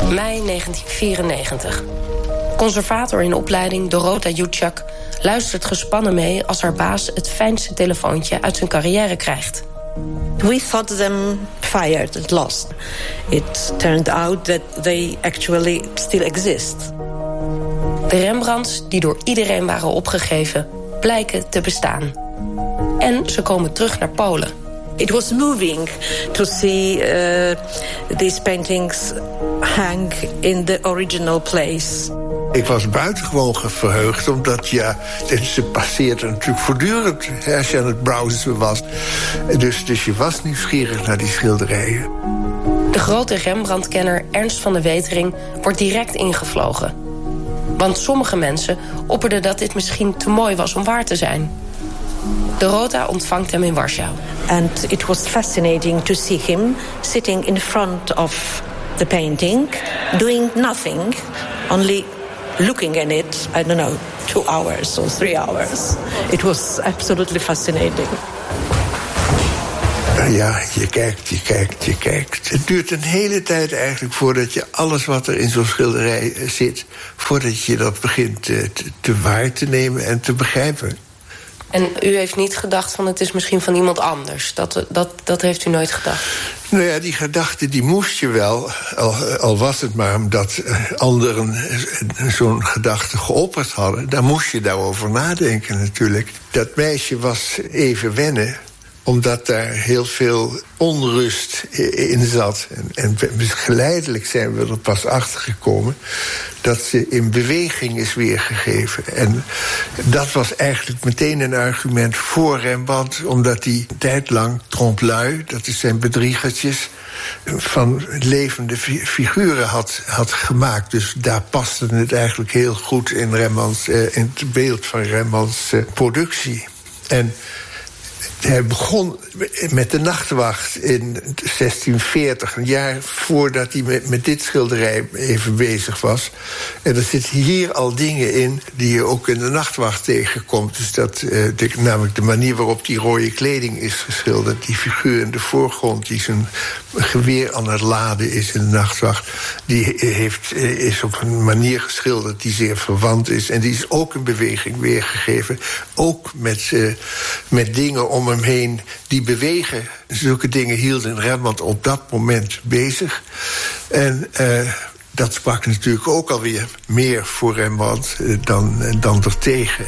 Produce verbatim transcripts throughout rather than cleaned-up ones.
mei negentien vierennegentig. Conservator in opleiding Dorota Jutjak luistert gespannen mee als haar baas het fijnste telefoontje uit zijn carrière krijgt. We thought them fired and lost. It turned out that they actually still exist. De Rembrandts, die door iedereen waren opgegeven, blijken te bestaan. En ze komen terug naar Polen. It was moving to see uh, these paintings hang in the original place. Ik was buitengewoon verheugd, omdat ja, ze passeerden natuurlijk voortdurend als je aan het browsen was. Dus, dus je was nieuwsgierig naar die schilderijen. De grote Rembrandt-kenner Ernst van de Wetering wordt direct ingevlogen. Want sommige mensen opperden dat dit misschien te mooi was om waar te zijn. Dorota ontvangt hem in Warschau. And it was fascinating to see him sitting in front of the painting, doing nothing, only looking at it, I don't know, two hours or three hours. It was absolutely fascinating. Ja, je kijkt, je kijkt, je kijkt. Het duurt een hele tijd eigenlijk voordat je alles wat er in zo'n schilderij zit, voordat je dat begint te, te waar te nemen en te begrijpen. En u heeft niet gedacht van het is misschien van iemand anders? Dat, dat, dat heeft u nooit gedacht? Nou ja, die gedachte die moest je wel, al, al was het maar omdat anderen zo'n gedachte geopperd hadden. Dan moest je daarover nadenken natuurlijk. Dat meisje was even wennen, omdat daar heel veel onrust in zat. En, en geleidelijk zijn we er pas achter gekomen dat ze in beweging is weergegeven. En dat was eigenlijk meteen een argument voor Rembrandt, omdat hij een tijd lang trompe-l'œil, dat is zijn bedriegertjes, van levende figuren had, had gemaakt. Dus daar paste het eigenlijk heel goed in, Rembrandts, eh, in het beeld van Rembrandts eh, productie. En hij begon met de Nachtwacht in zestien veertig, een jaar voordat hij met, met dit schilderij even bezig was. En er zitten hier al dingen in die je ook in de Nachtwacht tegenkomt. Dus dat, uh, de, namelijk de manier waarop die rode kleding is geschilderd. Die figuur in de voorgrond die zijn geweer aan het laden is in de Nachtwacht, die heeft, is op een manier geschilderd die zeer verwant is. En die is ook in beweging weergegeven. Ook met, uh, met dingen om hem heen die bewegen. Zulke dingen hielden Rembrandt op dat moment bezig. En uh, dat sprak natuurlijk ook alweer meer voor Rembrandt uh, dan, uh, dan ertegen.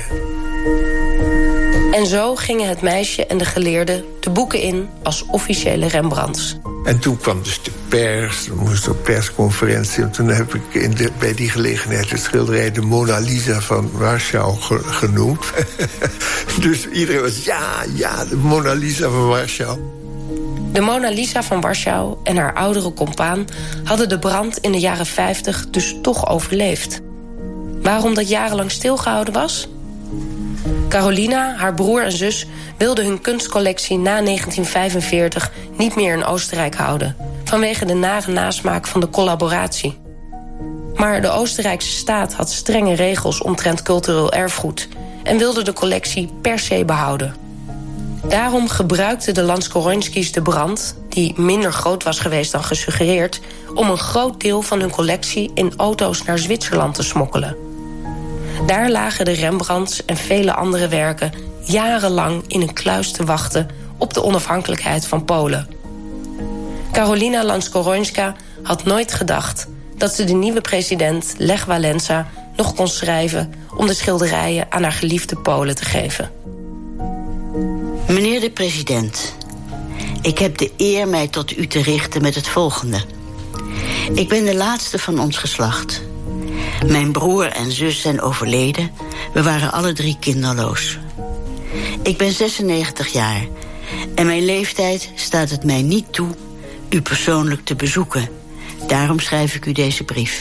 En zo gingen het meisje en de geleerde de boeken in als officiële Rembrandts. En toen kwam dus de pers, er moest een persconferentie. En toen heb ik in de, bij die gelegenheid het schilderij de Mona Lisa van Warschau ge, genoemd. Dus iedereen was, ja, ja, de Mona Lisa van Warschau. De Mona Lisa van Warschau en haar oudere compaan hadden de brand in de jaren vijftig dus toch overleefd. Waarom dat jarenlang stilgehouden was? Carolina, haar broer en zus wilden hun kunstcollectie na negentien vijfenveertig niet meer in Oostenrijk houden, vanwege de nare nasmaak van de collaboratie. Maar de Oostenrijkse staat had strenge regels omtrent cultureel erfgoed en wilde de collectie per se behouden. Daarom gebruikten de Lanskoronskis de brand, die minder groot was geweest dan gesuggereerd, om een groot deel van hun collectie in auto's naar Zwitserland te smokkelen. Daar lagen de Rembrandts en vele andere werken jarenlang in een kluis te wachten op de onafhankelijkheid van Polen. Karolina Lanskoronska had nooit gedacht dat ze de nieuwe president Lech Wałęsa nog kon schrijven om de schilderijen aan haar geliefde Polen te geven. Meneer de president, ik heb de eer mij tot u te richten met het volgende. Ik ben de laatste van ons geslacht. Mijn broer en zus zijn overleden. We waren alle drie kinderloos. Ik ben zesennegentig jaar en mijn leeftijd staat het mij niet toe u persoonlijk te bezoeken. Daarom schrijf ik u deze brief.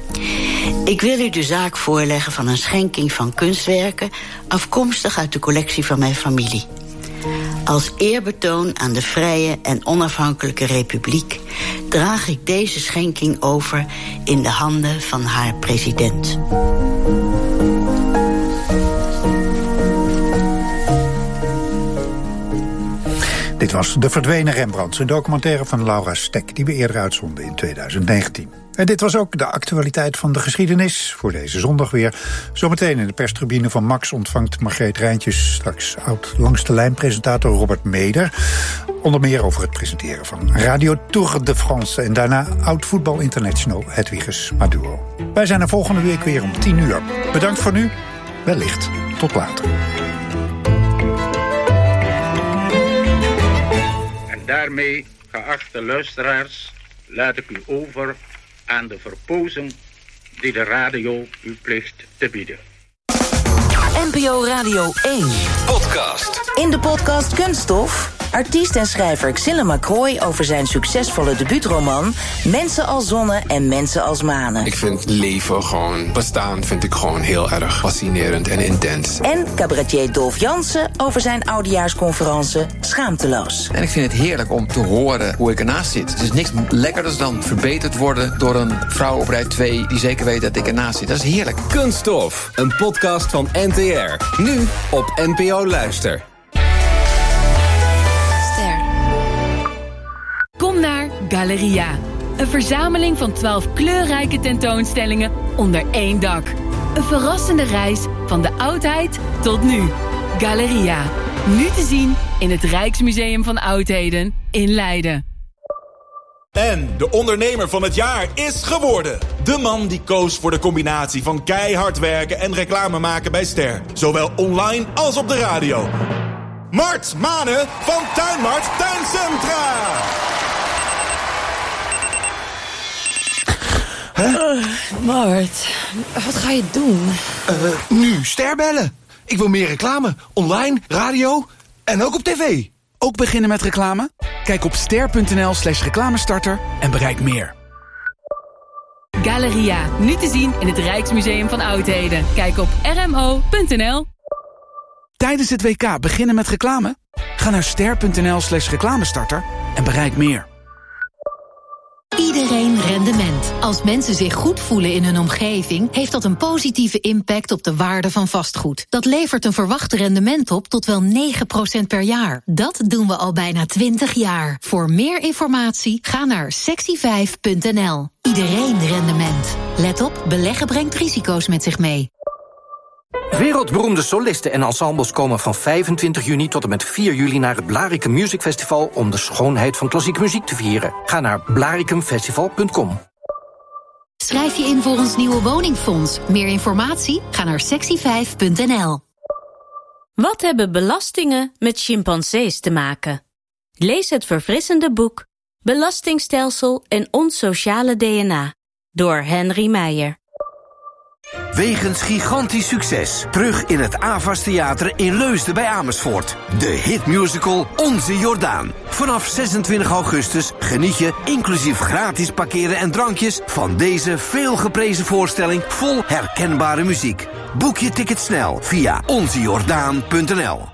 Ik wil u de zaak voorleggen van een schenking van kunstwerken afkomstig uit de collectie van mijn familie. Als eerbetoon aan de vrije en onafhankelijke republiek draag ik deze schenking over in de handen van haar president. Dit was De Verdwenen Rembrandt, een documentaire van Laura Stek die we eerder uitzonden in tweeduizend negentien. En dit was ook de actualiteit van de geschiedenis voor deze zondag weer. Zometeen in de perstribune van Max ontvangt Margreet Rijntjes straks oud-langs-de-lijn-presentator Robert Meder. Onder meer over het presenteren van Radio Tour de France. En daarna oud-voetbal international Hedwiges Maduro. Wij zijn er volgende week weer om tien uur. Bedankt voor nu. Wellicht. Tot later. En daarmee, geachte luisteraars, laat ik u over aan de verpozen die de radio u plicht te bieden. N P O Radio één. Podcast. In de podcast Kunststof. Artiest en schrijver Xille Macroy over zijn succesvolle debuutroman Mensen als Zonnen en Mensen als Manen. Ik vind leven gewoon, bestaan vind ik gewoon heel erg fascinerend en intens. En cabaretier Dolf Jansen over zijn oudejaarsconferentie Schaamteloos. En ik vind het heerlijk om te horen hoe ik ernaast zit. Het is niks lekkerders dan verbeterd worden door een vrouw op rij twee die zeker weet dat ik ernaast zit. Dat is heerlijk. Kunststof, een podcast van N T R. Nu op N P O Luister. Kom naar Galeria. Een verzameling van twaalf kleurrijke tentoonstellingen onder één dak. Een verrassende reis van de oudheid tot nu. Galeria. Nu te zien in het Rijksmuseum van Oudheden in Leiden. En de ondernemer van het jaar is geworden. De man die koos voor de combinatie van keihard werken en reclame maken bij Ster. Zowel online als op de radio. Mart Manen van Tuinmart Tuincentra. Huh? Uh, Mart, wat ga je doen? Uh, nu Ster bellen. Ik wil meer reclame. Online, radio en ook op tv. Ook beginnen met reclame? Kijk op ster.nl slash reclamestarter en bereik meer. Galeria, nu te zien in het Rijksmuseum van Oudheden. Kijk op r m o punt n l. Tijdens het W K beginnen met reclame? Ga naar ster.nl slash reclamestarter en bereik meer. Iedereen rendement. Als mensen zich goed voelen in hun omgeving, heeft dat een positieve impact op de waarde van vastgoed. Dat levert een verwacht rendement op tot wel negen procent per jaar. Dat doen we al bijna twintig jaar. Voor meer informatie ga naar sexy vijf punt n l. Iedereen rendement. Let op, beleggen brengt risico's met zich mee. Wereldberoemde solisten en ensembles komen van vijfentwintig juni tot en met vier juli naar het Blaricum Music Festival om de schoonheid van klassieke muziek te vieren. Ga naar blaricum festival punt com. Schrijf je in voor ons nieuwe woningfonds. Meer informatie? Ga naar sexy vijf punt n l. Wat hebben belastingen met chimpansees te maken? Lees het verfrissende boek Belastingstelsel en ons sociale D N A door Henry Meijer. Wegens gigantisch succes. Terug in het Avas Theater in Leusden bij Amersfoort. De hitmusical Onze Jordaan. Vanaf zesentwintig augustus geniet je, inclusief gratis parkeren en drankjes, van deze veelgeprezen voorstelling vol herkenbare muziek. Boek je ticket snel via onze jordaan punt n l.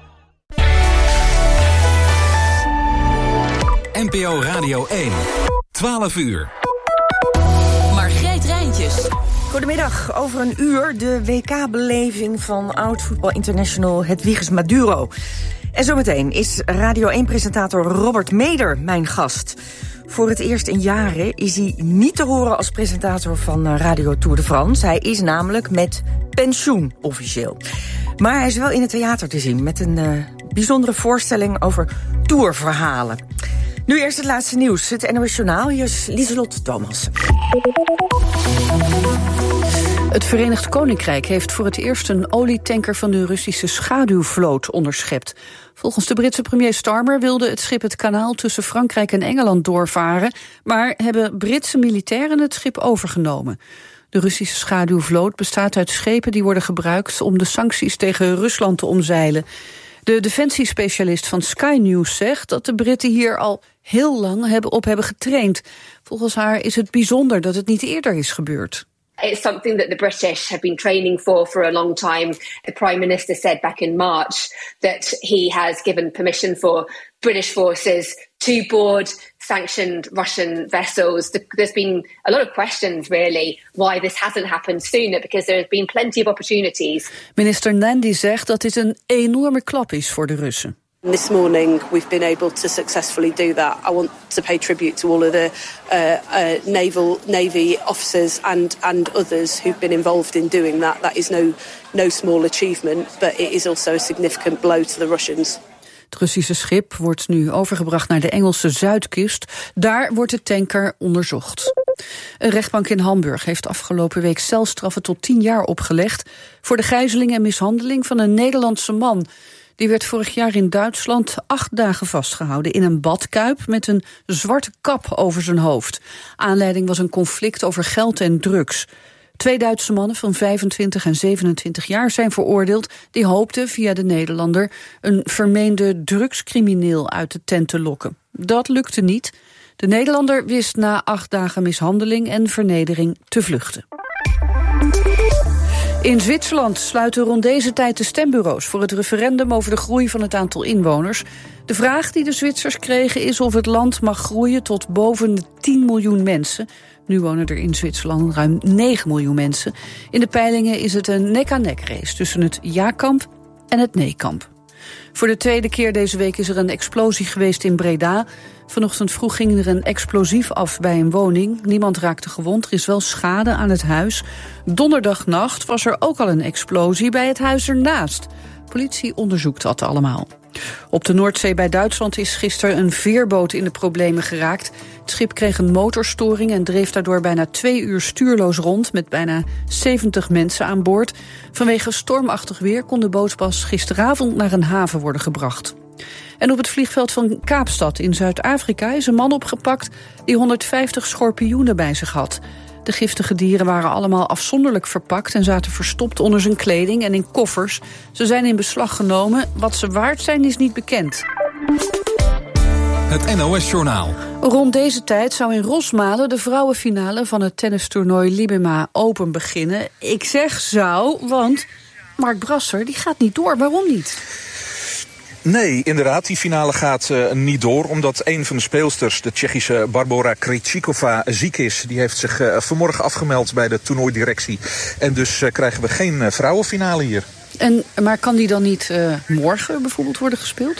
N P O Radio één. twaalf uur. Margreet Rijntjes. Goedemiddag, over een uur de W K-beleving van oud-voetbal international Hedwiges Maduro. En zometeen is Radio één-presentator Robert Meder mijn gast. Voor het eerst in jaren is hij niet te horen als presentator van Radio Tour de France. Hij is namelijk met pensioen officieel. Maar hij is wel in het theater te zien met een uh, bijzondere voorstelling over tourverhalen. Nu eerst het laatste nieuws, het N O S Journaal. Hier is Lieselot Thomas. Het Verenigd Koninkrijk heeft voor het eerst een olietanker van de Russische schaduwvloot onderschept. Volgens de Britse premier Starmer wilde het schip het kanaal tussen Frankrijk en Engeland doorvaren, maar hebben Britse militairen het schip overgenomen. De Russische schaduwvloot bestaat uit schepen die worden gebruikt om de sancties tegen Rusland te omzeilen. De defensiespecialist van Sky News zegt dat de Britten hier al heel lang op hebben getraind. Volgens haar is het bijzonder dat het niet eerder is gebeurd. It's something that the British have been training for for a long time. The Prime Minister said back in March that he has given permission for British forces to board sanctioned Russian vessels. There's been a lot of questions, really, why this hasn't happened sooner, because there have been plenty of opportunities. Minister Nandy zegt dat dit een enorme klap is voor de Russen. This morning we've been able to successfully do that. I want to pay tribute to all of the uh, uh, naval Navy officers and and others who've been involved in doing that. That is no no small achievement, but it is also a significant blow to the Russians. Het Russische schip wordt nu overgebracht naar de Engelse zuidkust. Daar wordt de tanker onderzocht. Een rechtbank in Hamburg heeft afgelopen week celstraffen tot tien jaar opgelegd voor de gijzeling en mishandeling van een Nederlandse man. Die werd vorig jaar in Duitsland acht dagen vastgehouden in een badkuip met een zwarte kap over zijn hoofd. Aanleiding was een conflict over geld en drugs. Twee Duitse mannen van vijfentwintig en zevenentwintig jaar zijn veroordeeld. Die hoopten via de Nederlander een vermeende drugscrimineel uit de tent te lokken. Dat lukte niet. De Nederlander wist na acht dagen mishandeling en vernedering te vluchten. In Zwitserland sluiten rond deze tijd de stembureaus voor het referendum over de groei van het aantal inwoners. De vraag die de Zwitsers kregen is of het land mag groeien tot boven de tien miljoen mensen. Nu wonen er in Zwitserland ruim negen miljoen mensen. In de peilingen is het een nek-aan-nek race tussen het ja-kamp en het nee-kamp. Voor de tweede keer deze week is er een explosie geweest in Breda. Vanochtend vroeg ging er een explosief af bij een woning. Niemand raakte gewond, er is wel schade aan het huis. Donderdagnacht was er ook al een explosie bij het huis ernaast. Politie onderzoekt dat allemaal. Op de Noordzee bij Duitsland is gisteren een veerboot in de problemen geraakt. Het schip kreeg een motorstoring en dreef daardoor bijna twee uur stuurloos rond met bijna zeventig mensen aan boord. Vanwege stormachtig weer kon de boot pas gisteravond naar een haven worden gebracht. En op het vliegveld van Kaapstad in Zuid-Afrika is een man opgepakt die honderdvijftig schorpioenen bij zich had. De giftige dieren waren allemaal afzonderlijk verpakt en zaten verstopt onder zijn kleding en in koffers. Ze zijn in beslag genomen. Wat ze waard zijn is niet bekend. Het N O S-journaal. Rond deze tijd zou in Rosmalen de vrouwenfinale van het tennistoernooi Libema Open beginnen. Ik zeg zou, want Mark Brasser die gaat niet door. Waarom niet? Nee, inderdaad, die finale gaat uh, niet door. Omdat een van de speelsters, de Tsjechische Barbora Krejcikova, ziek is. Die heeft zich uh, vanmorgen afgemeld bij de toernooidirectie. En dus uh, krijgen we geen uh, vrouwenfinale hier. En, maar kan die dan niet uh, morgen bijvoorbeeld worden gespeeld?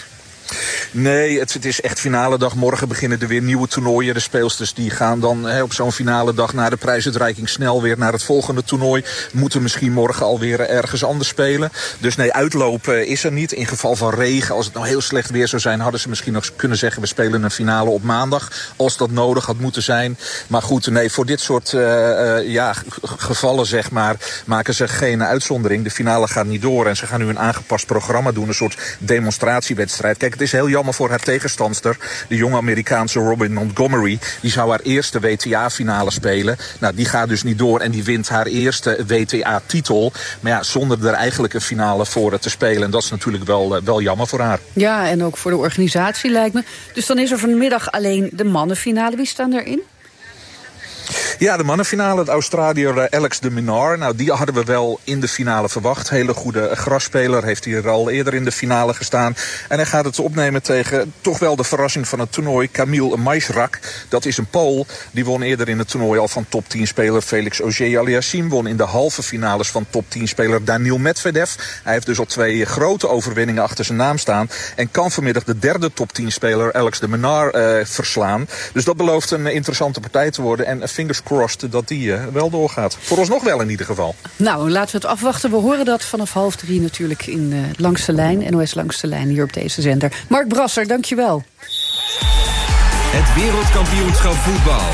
Nee, het, het is echt finale dag. Morgen beginnen er weer nieuwe toernooien. De speelsters die gaan dan he, op zo'n finale dag na de prijsuitreiking snel weer naar het volgende toernooi. Moeten misschien morgen alweer ergens anders spelen. Dus nee, uitloop uh, is er niet. In geval van regen, als het nou heel slecht weer zou zijn, hadden ze misschien nog kunnen zeggen we spelen een finale op maandag. Als dat nodig had moeten zijn. Maar goed, nee, voor dit soort uh, uh, ja, gevallen zeg maar, maken ze geen uitzondering. De finale gaat niet door en ze gaan nu een aangepast programma doen. Een soort demonstratiewedstrijd. Kijk, het is heel jammer voor haar tegenstandster, de jonge Amerikaanse Robin Montgomery. Die zou haar eerste W T A-finale spelen. Nou, die gaat dus niet door en die wint haar eerste W T A-titel. Maar ja, zonder er eigenlijk een finale voor te spelen. En dat is natuurlijk wel, wel jammer voor haar. Ja, en ook voor de organisatie lijkt me. Dus dan is er vanmiddag alleen de mannenfinale. Wie staan erin? Ja, de mannenfinale, de Australiër Alex de Minaur. Nou, die hadden we wel in de finale verwacht. Hele goede grasspeler, heeft hier al eerder in de finale gestaan. En hij gaat het opnemen tegen toch wel de verrassing van het toernooi, Kamil Maisrak. Dat is een Pool. Die won eerder in het toernooi al van top tien speler Felix Auger-Aliassime. Won in de halve finales van top tien speler Daniil Medvedev. Hij heeft dus al twee grote overwinningen achter zijn naam staan. En kan vanmiddag de derde top tien speler Alex de Minaur uh, verslaan. Dus dat belooft een interessante partij te worden. En fingers crossed dat die uh, wel doorgaat. Vooralsnog wel in ieder geval. Nou, laten we het afwachten. We horen dat vanaf half drie natuurlijk in uh, Langs de Lijn. N O S Langs de Lijn hier op deze zender. Mark Brasser, dankjewel. Het wereldkampioenschap voetbal.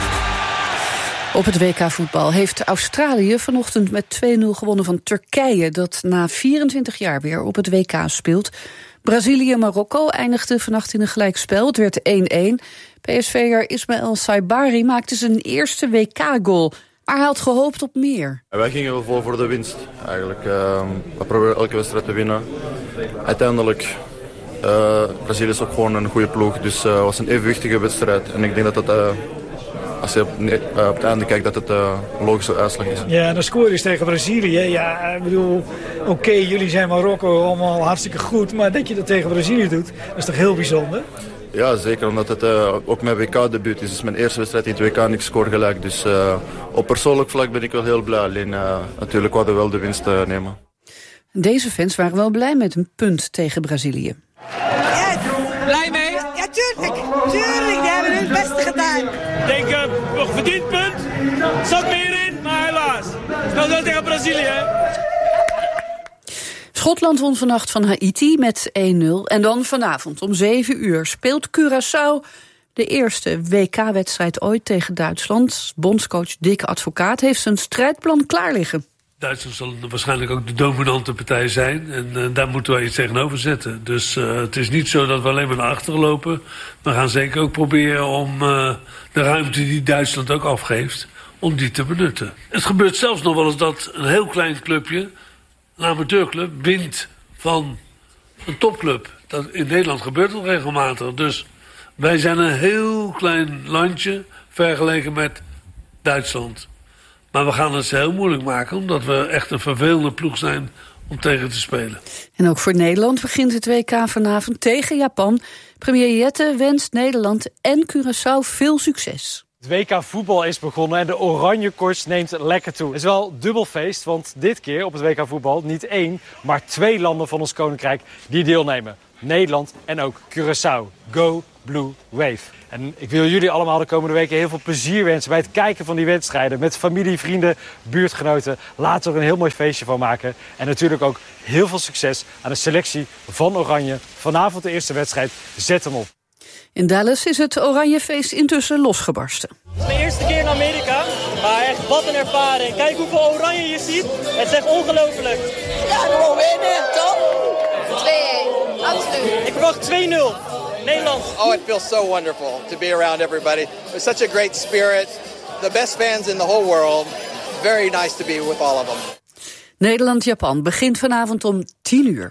Op het W K voetbal heeft Australië vanochtend met twee nul gewonnen van Turkije, dat na vierentwintig jaar weer op het W K speelt. Brazilië-Marokko eindigde vannacht in een gelijkspel. Het werd één-één. P S V'er Ismaël Saibari maakte zijn eerste W K-goal. Maar hij had gehoopt op meer. Wij gingen wel vol voor de winst, eigenlijk. Uh, we proberen elke wedstrijd te winnen. Uiteindelijk, uh, Brazilië is ook gewoon een goede ploeg. Dus het uh, was een evenwichtige wedstrijd. En ik denk dat dat, uh, als je op, uh, op het einde kijkt, dat het uh, een logische uitslag is. Ja, de score is tegen Brazilië. Ja, ik bedoel, oké, okay, jullie zijn Marokko allemaal hartstikke goed. Maar dat je dat tegen Brazilië doet, dat is toch heel bijzonder? Ja, zeker, omdat het uh, ook mijn W K-debuut is. Het is mijn eerste wedstrijd in het W K en ik score gelijk. Dus uh, op persoonlijk vlak ben ik wel heel blij. Alleen uh, natuurlijk hadden we wel de winst uh, nemen. Deze fans waren wel blij met een punt tegen Brazilië. blij mee? Ja, tuurlijk. Tuurlijk, die hebben hun beste gedaan. Ik denk, uh, nog verdiend punt. Er zat meer in, maar helaas. Speel wel tegen Brazilië, hè? Schotland won vannacht van Haiti met één nul. En dan vanavond om zeven uur speelt Curaçao de eerste W K-wedstrijd ooit tegen Duitsland. Bondscoach Dick Advocaat heeft zijn strijdplan klaar liggen. Duitsland zal waarschijnlijk ook de dominante partij zijn. En uh, daar moeten wij iets tegenover zetten. Dus uh, het is niet zo dat we alleen maar naar achteren lopen. We gaan zeker ook proberen om uh, de ruimte die Duitsland ook afgeeft, om die te benutten. Het gebeurt zelfs nog wel eens dat een heel klein clubje, een amateurclub, wint van een topclub. Dat in Nederland gebeurt dat regelmatig. Dus wij zijn een heel klein landje vergeleken met Duitsland. Maar we gaan het ze heel moeilijk maken, omdat we echt een vervelende ploeg zijn om tegen te spelen. En ook voor Nederland begint het W K vanavond tegen Japan. Premier Jette wenst Nederland en Curaçao veel succes. Het W K voetbal is begonnen en de oranje koorts neemt lekker toe. Het is wel dubbel feest, want dit keer op het W K voetbal niet één, maar twee landen van ons koninkrijk die deelnemen. Nederland en ook Curaçao. Go Blue Wave. En ik wil jullie allemaal de komende weken heel veel plezier wensen bij het kijken van die wedstrijden. Met familie, vrienden, buurtgenoten. Laten we er een heel mooi feestje van maken. En natuurlijk ook heel veel succes aan de selectie van Oranje. Vanavond de eerste wedstrijd. Zet hem op. In Dallas is het Oranjefeest intussen losgebarsten. Het is mijn eerste keer in Amerika, maar echt wat een ervaring. Kijk hoeveel oranje je ziet. Het is echt ongelooflijk. Ja, gewoon winnen, toch? twee-één, absoluut. Ik verwacht twee nul. Nederland. Oh, it feels so wonderful to be around everybody. There's such a great spirit. The best fans in the whole world. Very nice to be with all of them. Nederland-Japan begint vanavond om tien uur.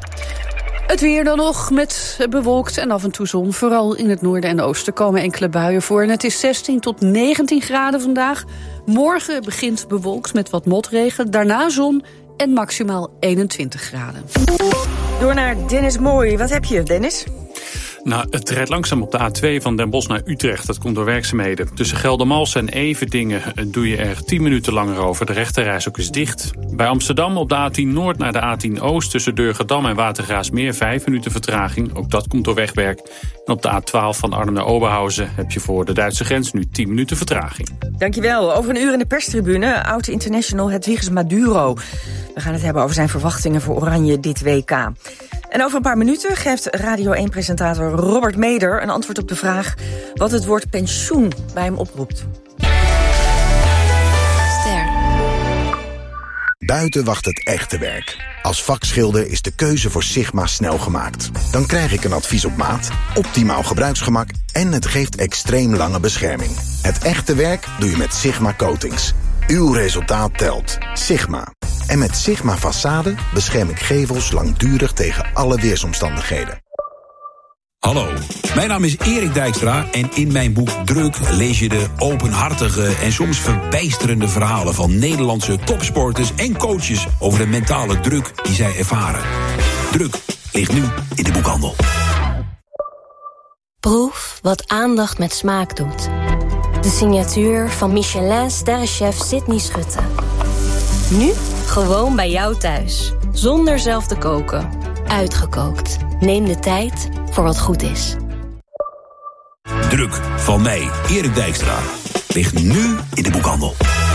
Het weer dan nog met bewolkt en af en toe zon. Vooral in het noorden en oosten komen enkele buien voor. En het is zestien tot negentien graden vandaag. Morgen begint bewolkt met wat motregen. Daarna zon en maximaal eenentwintig graden. Door naar Dennis Mooi. Wat heb je, Dennis? Nou, het rijdt langzaam op de A twee van Den Bosch naar Utrecht. Dat komt door werkzaamheden. Tussen Geldermalsen en Everdingen doe je er tien minuten langer over. De rechterreis ook is dicht. Bij Amsterdam op de A tien Noord naar de A tien Oost... tussen Durgedam en Watergraasmeer vijf minuten vertraging. Ook dat komt door wegwerk. En op de A twaalf van Arnhem naar Oberhausen... heb je voor de Duitse grens nu tien minuten vertraging. Dankjewel. Over een uur in de perstribune... oud-international Hedwiges Maduro. We gaan het hebben over zijn verwachtingen voor Oranje dit W K. En over een paar minuten geeft Radio één-presentator Robert Meder een antwoord op de vraag wat het woord pensioen bij hem oproept. Ster. Buiten wacht het echte werk. Als vakschilder is de keuze voor Sigma snel gemaakt. Dan krijg ik een advies op maat, optimaal gebruiksgemak en het geeft extreem lange bescherming. Het echte werk doe je met Sigma Coatings. Uw resultaat telt. Sigma. En met Sigma Façade bescherm ik gevels langdurig tegen alle weersomstandigheden. Hallo, mijn naam is Erik Dijkstra en in mijn boek Druk lees je de openhartige en soms verbijsterende verhalen van Nederlandse topsporters en coaches over de mentale druk die zij ervaren. Druk ligt nu in de boekhandel. Proef wat aandacht met smaak doet. De signatuur van Michelin-sterrenchef Sydney Schutte. Nu gewoon bij jou thuis. Zonder zelf te koken. Uitgekookt. Neem de tijd voor wat goed is. Druk van mij, Erik Dijkstra. Ligt nu in de boekhandel.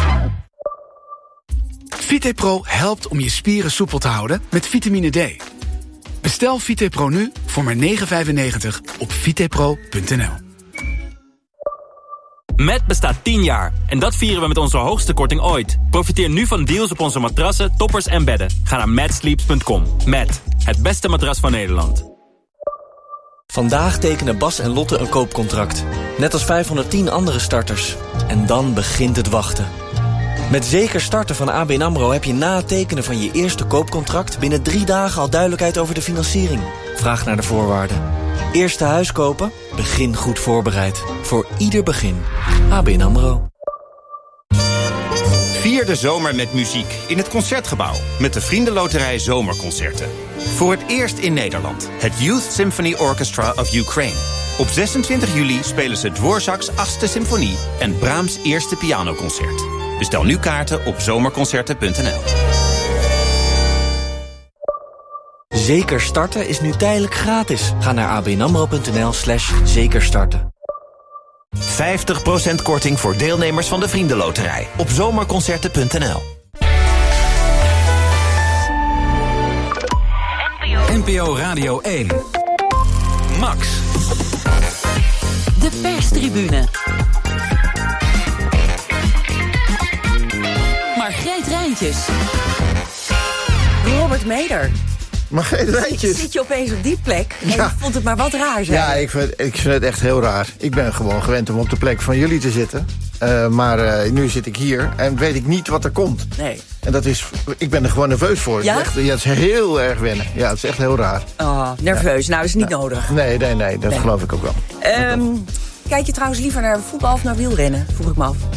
VitePro helpt om je spieren soepel te houden met vitamine D. Bestel VitePro nu voor maar negen vijfennegentig op vitepro punt n l. Met bestaat tien jaar en dat vieren we met onze hoogste korting ooit. Profiteer nu van deals op onze matrassen, toppers en bedden. Ga naar matt sleeps punt com. Matt, het beste matras van Nederland. Vandaag tekenen Bas en Lotte een koopcontract. Net als vijfhonderdtien andere starters. En dan begint het wachten. Met zeker starten van A B N AMRO heb je na het tekenen van je eerste koopcontract... binnen drie dagen al duidelijkheid over de financiering. Vraag naar de voorwaarden. Eerste huis kopen? Begin goed voorbereid. Voor ieder begin. A B N AMRO. Vier de zomer met muziek in het Concertgebouw. Met de Vriendenloterij Zomerconcerten. Voor het eerst in Nederland. Het Youth Symphony Orchestra of Ukraine. Op zesentwintig juli spelen ze Dvorak's achtste symfonie... en Brahms' eerste pianoconcert. Bestel nu kaarten op zomerconcerten punt n l. Zeker starten is nu tijdelijk gratis. Ga naar abnamro.nl slash zeker starten. vijftig procent korting voor deelnemers van de Vriendenloterij op zomerconcerten punt n l. N P O Radio één. Max. De perstribune. Margreet Rijntjes. Robert Meder. Margreet Rijntjes. Zit je opeens op die plek en Ja. je vond het maar wat raar zijn? Ja, ik vind, ik vind het echt heel raar. Ik ben gewoon gewend om op de plek van jullie te zitten. Uh, maar uh, nu zit ik hier en weet ik niet wat er komt. Nee. En dat is, ik ben er gewoon nerveus voor. Ja? Het is, echt, ja, het is heel erg wennen. Ja, het is echt heel raar. Oh, nerveus. Ja. Nou, is niet ja. nodig. Nee, nee, nee, dat nee. geloof ik ook wel. Um, kijk je trouwens liever naar voetbal of naar wielrennen? Vroeg ik me af.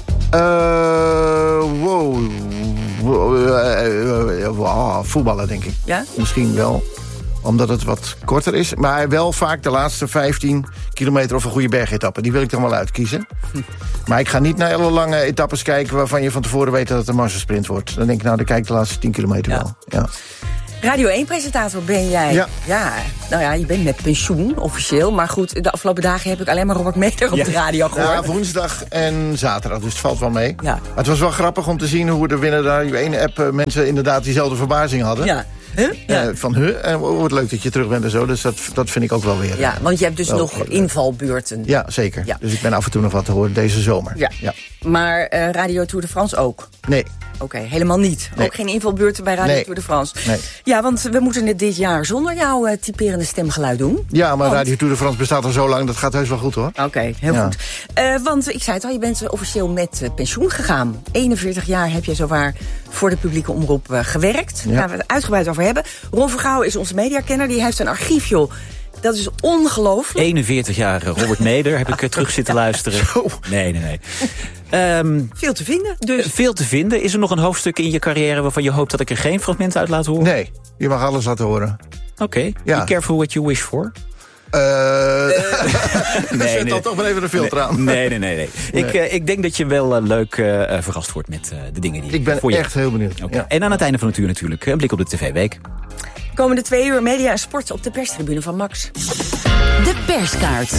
Uh, wow. wow uh, uh, wow. Voetballen, denk ik. Ja? Misschien wel. Omdat het wat korter is. Maar wel vaak de laatste vijftien kilometer of een goede bergetappe. Die wil ik dan wel uitkiezen. Hm. Maar ik ga niet naar alle lange etappes kijken waarvan je van tevoren weet dat het een massasprint wordt. Dan denk ik, nou, dan kijk ik de laatste tien kilometer ja. wel. Ja. Radio één-presentator ben jij. Ja. ja. Nou ja, je bent met pensioen, officieel. Maar goed, de afgelopen dagen heb ik alleen maar Robert Meder op ja. de radio gehoord. Ja, woensdag en zaterdag, dus het valt wel mee. Ja. Maar het was wel grappig om te zien hoe de winnaar daar die ene app uh, mensen inderdaad diezelfde verbazing hadden. Ja. Huh? Ja. Uh, van, huh? En wat leuk dat je terug bent en zo. Dus dat, dat vind ik ook wel weer. Ja, want je hebt dus wel, nog invalbeurten. Ja, zeker. Ja. Dus ik ben af en toe nog wat te horen deze zomer. Ja. ja. Maar uh, Radio Tour de France ook? Nee. Oké, okay, helemaal niet. Nee. Ook geen invalbeurten bij Radio nee. Tour de France? Nee. Ja, want we moeten het dit jaar zonder jouw uh, typerende stemgeluid doen. Ja, maar want... Radio Tour de France bestaat al zo lang, dat gaat heus wel goed, hoor. Oké, okay, heel ja. goed. Uh, want ik zei het al, je bent officieel met uh, pensioen gegaan. eenenveertig jaar heb je zowaar voor de publieke omroep uh, gewerkt. Daar ja. gaan we het uitgebreid over hebben. Ron Vergouwen is onze mediakenner, die heeft een archief, joh. Dat is ongelooflijk. eenenveertig jaar Robert Meder heb ik terug zitten luisteren. Zo. Nee, nee, nee. Um, veel te vinden, dus. Veel te vinden. Is er nog een hoofdstuk in je carrière waarvan je hoopt dat ik er geen fragmenten uit laat horen? Nee, je mag alles laten horen. Oké, okay. ja. Be careful what you wish for. Uh, uh, nee, Zet dan nee. toch maar even een filter nee, aan. Nee, nee, nee. nee. nee. Ik, uh, ik denk dat je wel uh, leuk uh, verrast wordt met uh, de dingen die ik ben voor je... echt heel benieuwd. Okay. Ja. En aan het einde van het uur natuurlijk een blik op de tv-week. Komende twee uur media en sport op de perstribune van Max. De perskaart.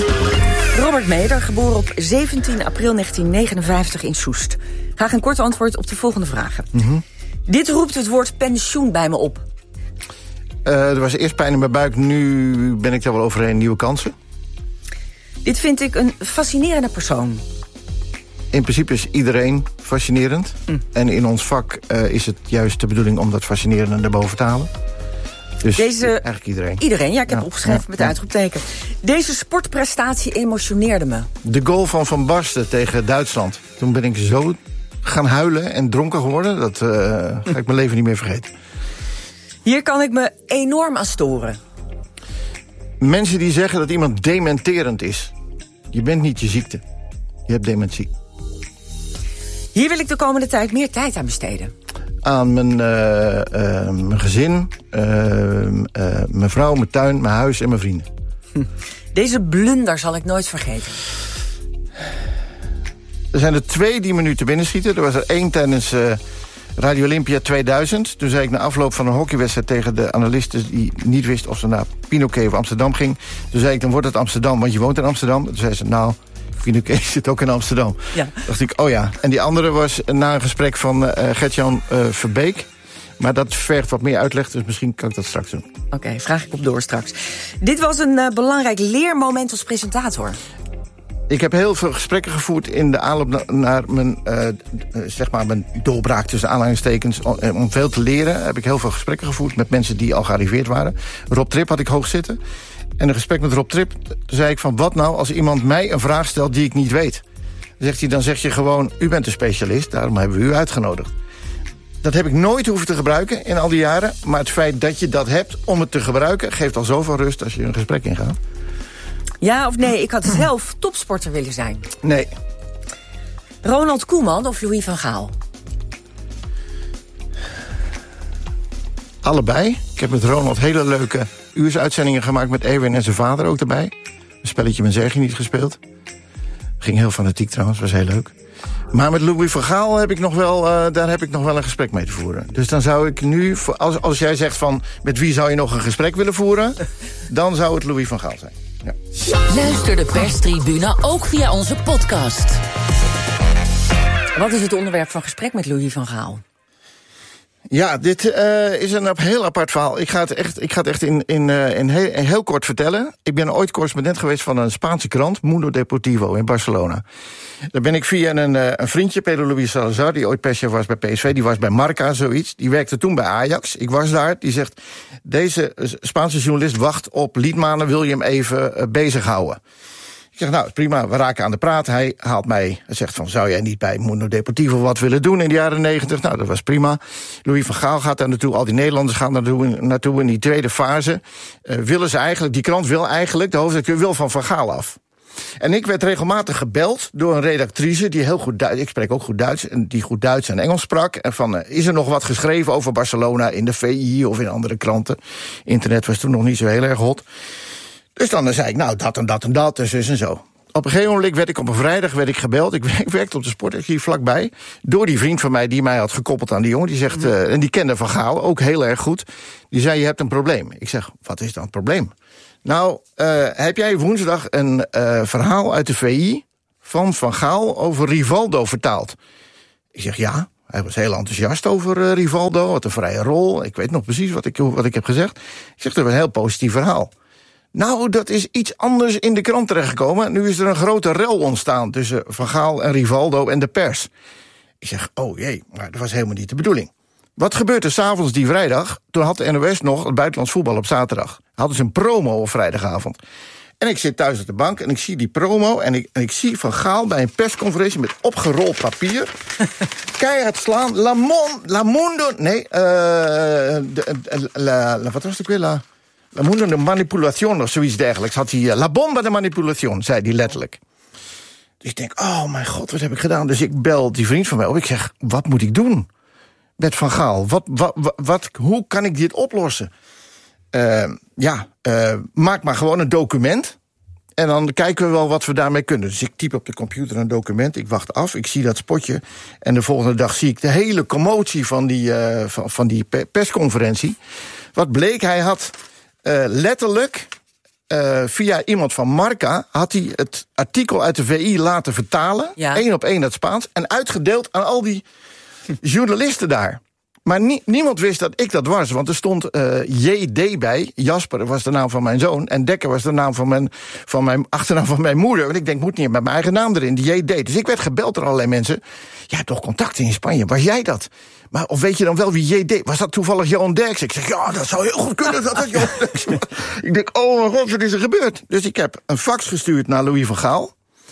Robert Meder, geboren op zeventien april negentien negenenvijftig in Soest. Graag een kort antwoord op de volgende vragen. Mm-hmm. Dit roept het woord pensioen bij me op. Uh, er was eerst pijn in mijn buik, nu ben ik daar wel overheen. Nieuwe kansen. Dit vind ik een fascinerende persoon. In principe is iedereen fascinerend. Mm. En in ons vak uh, is het juist de bedoeling om dat fascinerende naar boven te halen. Dus Deze, eigenlijk iedereen. Iedereen, ja, ik heb ja, opgeschreven ja, met ja. uitroepteken. Deze sportprestatie emotioneerde me. De goal van Van Basten tegen Duitsland. Toen ben ik zo gaan huilen en dronken geworden. Dat uh, ga ik mijn leven niet meer vergeten. Hier kan ik me enorm aan storen. Mensen die zeggen dat iemand dementerend is. Je bent niet je ziekte. Je hebt dementie. Hier wil ik de komende tijd meer tijd aan besteden. Aan mijn, uh, uh, mijn gezin, uh, uh, mijn vrouw, mijn tuin, mijn huis en mijn vrienden. Hm. Deze blunder zal ik nooit vergeten. Er zijn er twee die me nu te binnen schieten. Er was er één tijdens uh, Radio Olympia tweeduizend. Toen zei ik na afloop van een hockeywedstrijd tegen de analisten die niet wist of ze naar Pinoquet of Amsterdam ging. Toen zei ik, dan wordt het Amsterdam, want je woont in Amsterdam. Toen zei ze, nou, Pinoquet zit ook in Amsterdam. Ja. Dacht ik, oh ja. En die andere was na een gesprek van uh, Gert-Jan uh, Verbeek. Maar dat vergt wat meer uitleg, dus misschien kan ik dat straks doen. Oké, okay, vraag ik op door straks. Dit was een uh, belangrijk leermoment als presentator. Ik heb heel veel gesprekken gevoerd in de aanloop naar mijn, uh, zeg maar mijn doorbraak tussen aanhalingstekens. Om veel te leren heb ik heel veel gesprekken gevoerd met mensen die al gearriveerd waren. Rob Trip had ik hoog zitten. En een gesprek met Rob Trip, toen zei ik van, wat nou als iemand mij een vraag stelt die ik niet weet? Dan zegt hij, dan zeg je gewoon, u bent een specialist, daarom hebben we u uitgenodigd. Dat heb ik nooit hoeven te gebruiken in al die jaren. Maar het feit dat je dat hebt om het te gebruiken geeft al zoveel rust als je een gesprek ingaat. Ja of nee, ik had zelf topsporter willen zijn. Nee. Ronald Koeman of Louis van Gaal? Allebei. Ik heb met Ronald hele leuke uursuitzendingen gemaakt met Erwin en zijn vader ook erbij. Een spelletje met Sergie niet gespeeld. Ging heel fanatiek trouwens, was heel leuk. Maar met Louis van Gaal heb ik nog wel, uh, daar heb ik nog wel een gesprek mee te voeren. Dus dan zou ik nu, als, als jij zegt van met wie zou je nog een gesprek willen voeren, dan zou het Louis van Gaal zijn. Ja. Luister de perstribune ook via onze podcast. Wat is het onderwerp van gesprek met Louis van Gaal? Ja, dit uh, is een heel apart verhaal. Ik ga het echt, ik ga het echt in, in, uh, in, heel, in heel kort vertellen. Ik ben ooit correspondent geweest van een Spaanse krant, Mundo Deportivo in Barcelona. Daar ben ik via een, uh, een vriendje, Pedro Luis Salazar, die ooit perschef was bij P S V, die was bij Marca, zoiets. Die werkte toen bij Ajax. Ik was daar. Die zegt, deze Spaanse journalist wacht op Liedmanen, wil je hem even uh, bezighouden? Ik zeg, nou, prima, we raken aan de praat. Hij haalt mij, hij zegt van, zou jij niet bij Mundo Deportivo wat willen doen in de jaren negentig? Nou, dat was prima. Louis van Gaal gaat daar naartoe, al die Nederlanders gaan naartoe, naartoe in die tweede fase. Uh, willen ze eigenlijk, die krant wil eigenlijk, de hoofdredacteur wil van Van Gaal af. En ik werd regelmatig gebeld door een redactrice die heel goed Duits, ik spreek ook goed Duits, en die goed Duits en Engels sprak. En van, uh, is er nog wat geschreven over Barcelona in de V I of in andere kranten? Internet was toen nog niet zo heel erg hot. Dus dan zei ik, nou, dat en dat en dat, en zus en zo. Op een gegeven moment werd ik op een vrijdag werd ik gebeld. Ik werkte op de sportarchief vlakbij. Door die vriend van mij die mij had gekoppeld aan die jongen. Die zegt, uh, en die kende Van Gaal ook heel erg goed. Die zei, je hebt een probleem. Ik zeg, wat is dan het probleem? Nou, uh, heb jij woensdag een uh, verhaal uit de V I van Van Gaal over Rivaldo vertaald? Ik zeg, ja. Hij was heel enthousiast over uh, Rivaldo. Had een vrije rol. Ik weet nog precies wat ik, wat ik heb gezegd. Ik zeg, dat was een heel positief verhaal. Nou, dat is iets anders in de krant terechtgekomen. Nu is er een grote rel ontstaan tussen Van Gaal en Rivaldo en de pers. Ik zeg, oh jee, maar dat was helemaal niet de bedoeling. Wat gebeurt er 's avonds die vrijdag? Toen had de N O S nog het buitenlands voetbal op zaterdag. Hadden ze een promo op vrijdagavond. En ik zit thuis op de bank en ik zie die promo... en ik, en ik zie Van Gaal bij een persconferentie met opgerold papier... keihard slaan. La, Mon, la Mundo... Nee, uh, de, la, la, wat was het ook weer? La... La Mundo de Manipulation of zoiets dergelijks. Had hij, uh, La Bomba de Manipulation, zei hij letterlijk. Dus ik denk, oh mijn god, wat heb ik gedaan? Dus ik bel die vriend van mij op. Ik zeg, wat moet ik doen met Van Gaal? Wat, wat, wat, wat, hoe kan ik dit oplossen? Uh, ja, uh, maak maar gewoon een document. En dan kijken we wel wat we daarmee kunnen. Dus ik typ op de computer een document. Ik wacht af, ik zie dat spotje. En de volgende dag zie ik de hele commotie van die, uh, van, van die persconferentie. Wat bleek, hij had... Uh, letterlijk, uh, via iemand van Marca... had hij het artikel uit de V I laten vertalen... Ja. één op één het Spaans... en uitgedeeld aan al die journalisten daar. Maar nie, niemand wist dat ik dat was, want er stond uh, J D bij. Jasper was de naam van mijn zoon... en Dekker was de naam van mijn, van mijn achternaam van mijn moeder. En ik denk, moet niet met mijn eigen naam erin, die J D. Dus ik werd gebeld door allerlei mensen. Jij hebt toch contacten in Spanje, was jij dat? Maar of weet je dan wel wie J D... Was dat toevallig Johan Derksen? Ik zeg, ja, dat zou heel goed kunnen dat dat Johan Derksen was. Ik denk, oh mijn god, wat is er gebeurd? Dus ik heb een fax gestuurd naar Louis van Gaal.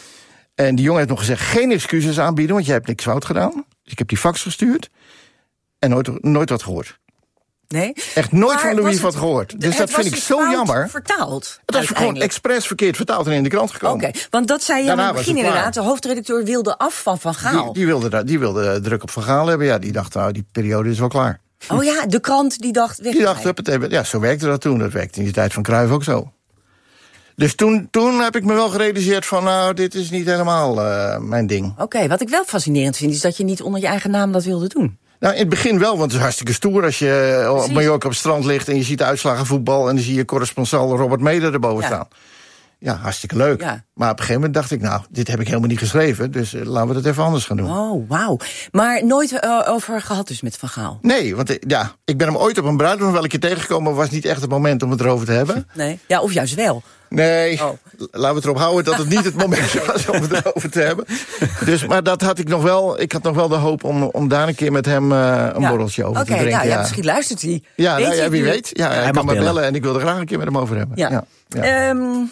En die jongen heeft nog gezegd, geen excuses aanbieden... want jij hebt niks fout gedaan. Dus ik heb die fax gestuurd. En nooit, nooit wat gehoord. Nee? Echt nooit maar van Louis het, wat gehoord. Dus dat vind ik dus zo jammer. Vertaald. Het was gewoon expres verkeerd vertaald en in de krant gekomen. Oké, okay, want dat zei je aan het begin inderdaad. De hoofdredacteur wilde af van Van Gaal. Die, die, wilde, die wilde druk op Van Gaal hebben. Ja, die dacht, nou, die periode is wel klaar. Oh ja, de krant die dacht... Die dacht, huppatee, ja, zo werkte dat toen. Dat werkte in de tijd van Cruijff ook zo. Dus toen, toen heb ik me wel gerealiseerd van, nou, dit is niet helemaal uh, mijn ding. Oké, okay, wat ik wel fascinerend vind, is dat je niet onder je eigen naam dat wilde doen. Nou, in het begin wel, want het is hartstikke stoer als je Precies. op Mallorca op het strand ligt... en je ziet de uitslagen voetbal en dan zie je corresponsal Robert Meder erboven ja. staan. Ja, hartstikke leuk. Ja. Maar op een gegeven moment dacht ik, nou, dit heb ik helemaal niet geschreven... dus uh, laten we het even anders gaan doen. Oh, wauw. Maar nooit uh, over gehad dus met Van Gaal? Nee, want ja, ik ben hem ooit op een bruiloft wel een keer tegengekomen... was niet echt het moment om het erover te hebben. Nee, ja, of juist wel. Nee, oh. laten we het erop houden dat het niet het moment was om het erover te hebben. Dus, maar dat had ik nog wel. Ik had nog wel de hoop om, om daar een keer met hem uh, een ja. borreltje over okay, te drinken. Nou, ja, ja, misschien luistert hij. Ja, weet nou, ja wie nu? weet. Ja, hij, hij kan me bellen. bellen en ik wil er graag een keer met hem over hebben. Ja. Ja, ja. Um,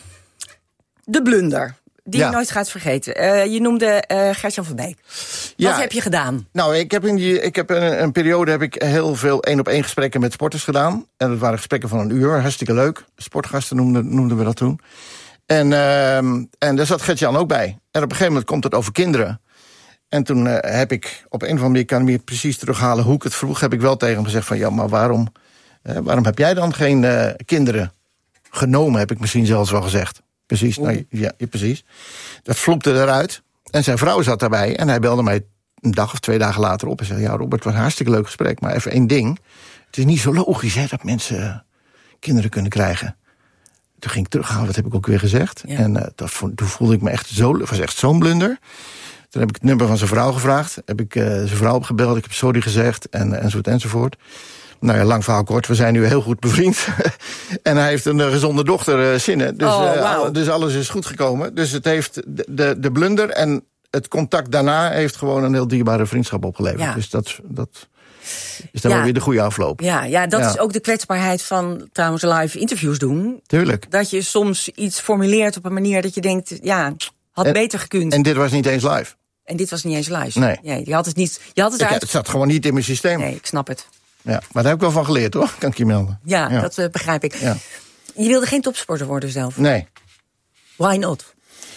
de blunder. Die ja. je nooit gaat vergeten. Uh, je noemde uh, Gert-Jan Verbeek. Ja, wat heb je gedaan? Nou, ik heb in die, ik heb een, een periode heb ik heel veel één op één gesprekken met sporters gedaan. En dat waren gesprekken van een uur, hartstikke leuk. Sportgasten noemden, noemden we dat toen. En, uh, en daar zat Gert-Jan ook bij. En op een gegeven moment komt het over kinderen. En toen uh, heb ik op een of andere manier, ik kan niet precies terughalen hoe ik het vroeg, heb ik wel tegen hem gezegd van ja, maar waarom, uh, waarom heb jij dan geen uh, kinderen genomen, heb ik misschien zelfs wel gezegd. Precies, nou, ja, ja, precies. Dat vloepte eruit. En zijn vrouw zat daarbij en hij belde mij een dag of twee dagen later op en zei: ja, Robert, het was een hartstikke leuk gesprek, maar even één ding. Het is niet zo logisch, hè, dat mensen uh, kinderen kunnen krijgen. Toen ging ik terughalen, wat heb ik ook weer gezegd. Ja. En uh, dat, toen voelde ik me echt zo, het was echt zo'n blunder. Toen heb ik het nummer van zijn vrouw gevraagd. Heb ik uh, zijn vrouw opgebeld, ik heb sorry gezegd, en, enzovoort, enzovoort. Nou ja, lang verhaal kort, we zijn nu heel goed bevriend. En hij heeft een uh, gezonde dochter, uh, Sinne. Dus, oh, uh, wow. dus alles is goed gekomen. Dus het heeft de, de, de blunder en het contact daarna heeft gewoon een heel dierbare vriendschap opgeleverd. Ja. Dus dat, dat is dan ja. wel weer de goede afloop. Ja, ja dat ja. is ook de kwetsbaarheid van trouwens live interviews doen. Tuurlijk. Dat je soms iets formuleert op een manier dat je denkt, ja, had en, beter gekund. En dit was niet eens live. En dit was niet eens live. Nee. nee je had het niet. Je had het, ik, uit... het zat gewoon niet in mijn systeem. Nee, ik snap het. Ja, maar daar heb ik wel van geleerd, hoor. Kan ik je melden. Ja, ja. dat uh, begrijp ik. Ja. Je wilde geen topsporter worden zelf? Nee. Why not?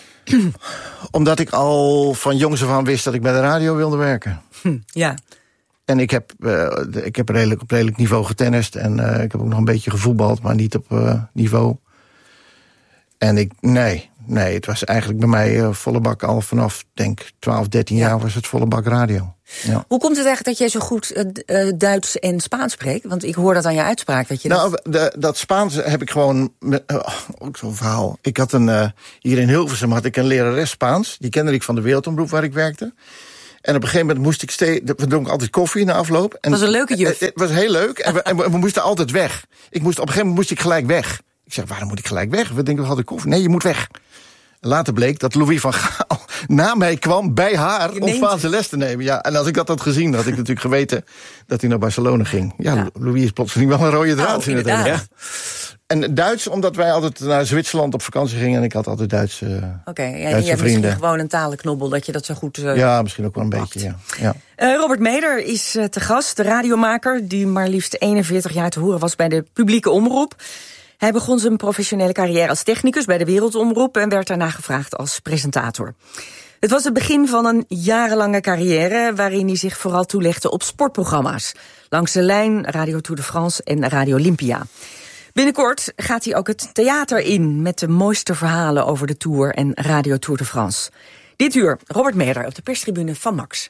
Omdat ik al van jongs af aan wist dat ik bij de radio wilde werken. Hm, ja. En ik heb, uh, ik heb redelijk, op redelijk niveau getennist. En uh, ik heb ook nog een beetje gevoetbald, maar niet op uh, niveau. En ik, nee, nee, het was eigenlijk bij mij uh, volle bak al vanaf, denk twaalf, dertien ja. jaar was het volle bak radio. Ja. Hoe komt het eigenlijk dat jij zo goed uh, Duits en Spaans spreekt? Want ik hoor dat aan je uitspraak. Dat je nou, dat... De, dat Spaans heb ik gewoon... Uh, ook zo'n verhaal. Ik had een... Uh, hier in Hilversum had ik een lerares Spaans. Die kende ik van de Wereldomroep waar ik werkte. En op een gegeven moment moest ik steeds... We dronken altijd koffie na afloop. En dat was een leuke juf. Het, het was heel leuk. En we, en we, we moesten altijd weg. Ik moest, op een gegeven moment moest ik gelijk weg. Ik zeg, waarom moet ik gelijk weg? We denken, we hadden koffie. Nee, je moet weg. Later bleek dat Louis van Gaal na mij kwam bij haar om Spaanse les te nemen. Ja, en als ik dat had gezien, had ik natuurlijk geweten dat hij naar Barcelona ging. Ja, ja. Louis is plotseling wel een rode draad oh, in het hele. Ja. En Duits, omdat wij altijd naar Zwitserland op vakantie gingen en ik had altijd Duitse, uh, Oké, okay, ja, Duitse je hebt vrienden. misschien gewoon een talenknobbel dat je dat zo goed uh, Ja, misschien ook wel een pakt. beetje, ja. ja. Uh, Robert Meder is uh, te gast, de radiomaker die maar liefst eenenveertig jaar te horen was bij de publieke omroep. Hij begon zijn professionele carrière als technicus bij de Wereldomroep en werd daarna gevraagd als presentator. Het was het begin van een jarenlange carrière waarin hij zich vooral toelegde op sportprogramma's. Langs de lijn, Radio Tour de France en Radio Olympia. Binnenkort gaat hij ook het theater in met de mooiste verhalen over de Tour en Radio Tour de France. Dit uur Robert Meder op de perstribune van Max.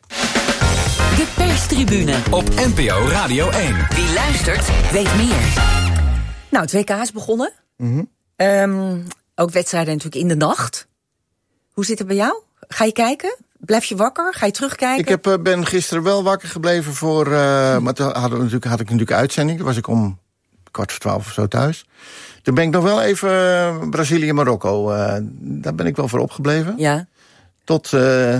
De perstribune op N P O Radio één. Wie luistert, weet meer. Nou, het W K is begonnen. Mm-hmm. Um, ook wedstrijden natuurlijk in de nacht. Hoe zit het bij jou? Ga je kijken? Blijf je wakker? Ga je terugkijken? Ik heb, uh, ben gisteren wel wakker gebleven voor... Uh, maar toen hadden we natuurlijk, had ik natuurlijk uitzending. Toen was ik om kwart voor twaalf of zo thuis. Toen ben ik nog wel even uh, Brazilië-Marokko. Uh, daar ben ik wel voor opgebleven. Ja. Tot uh,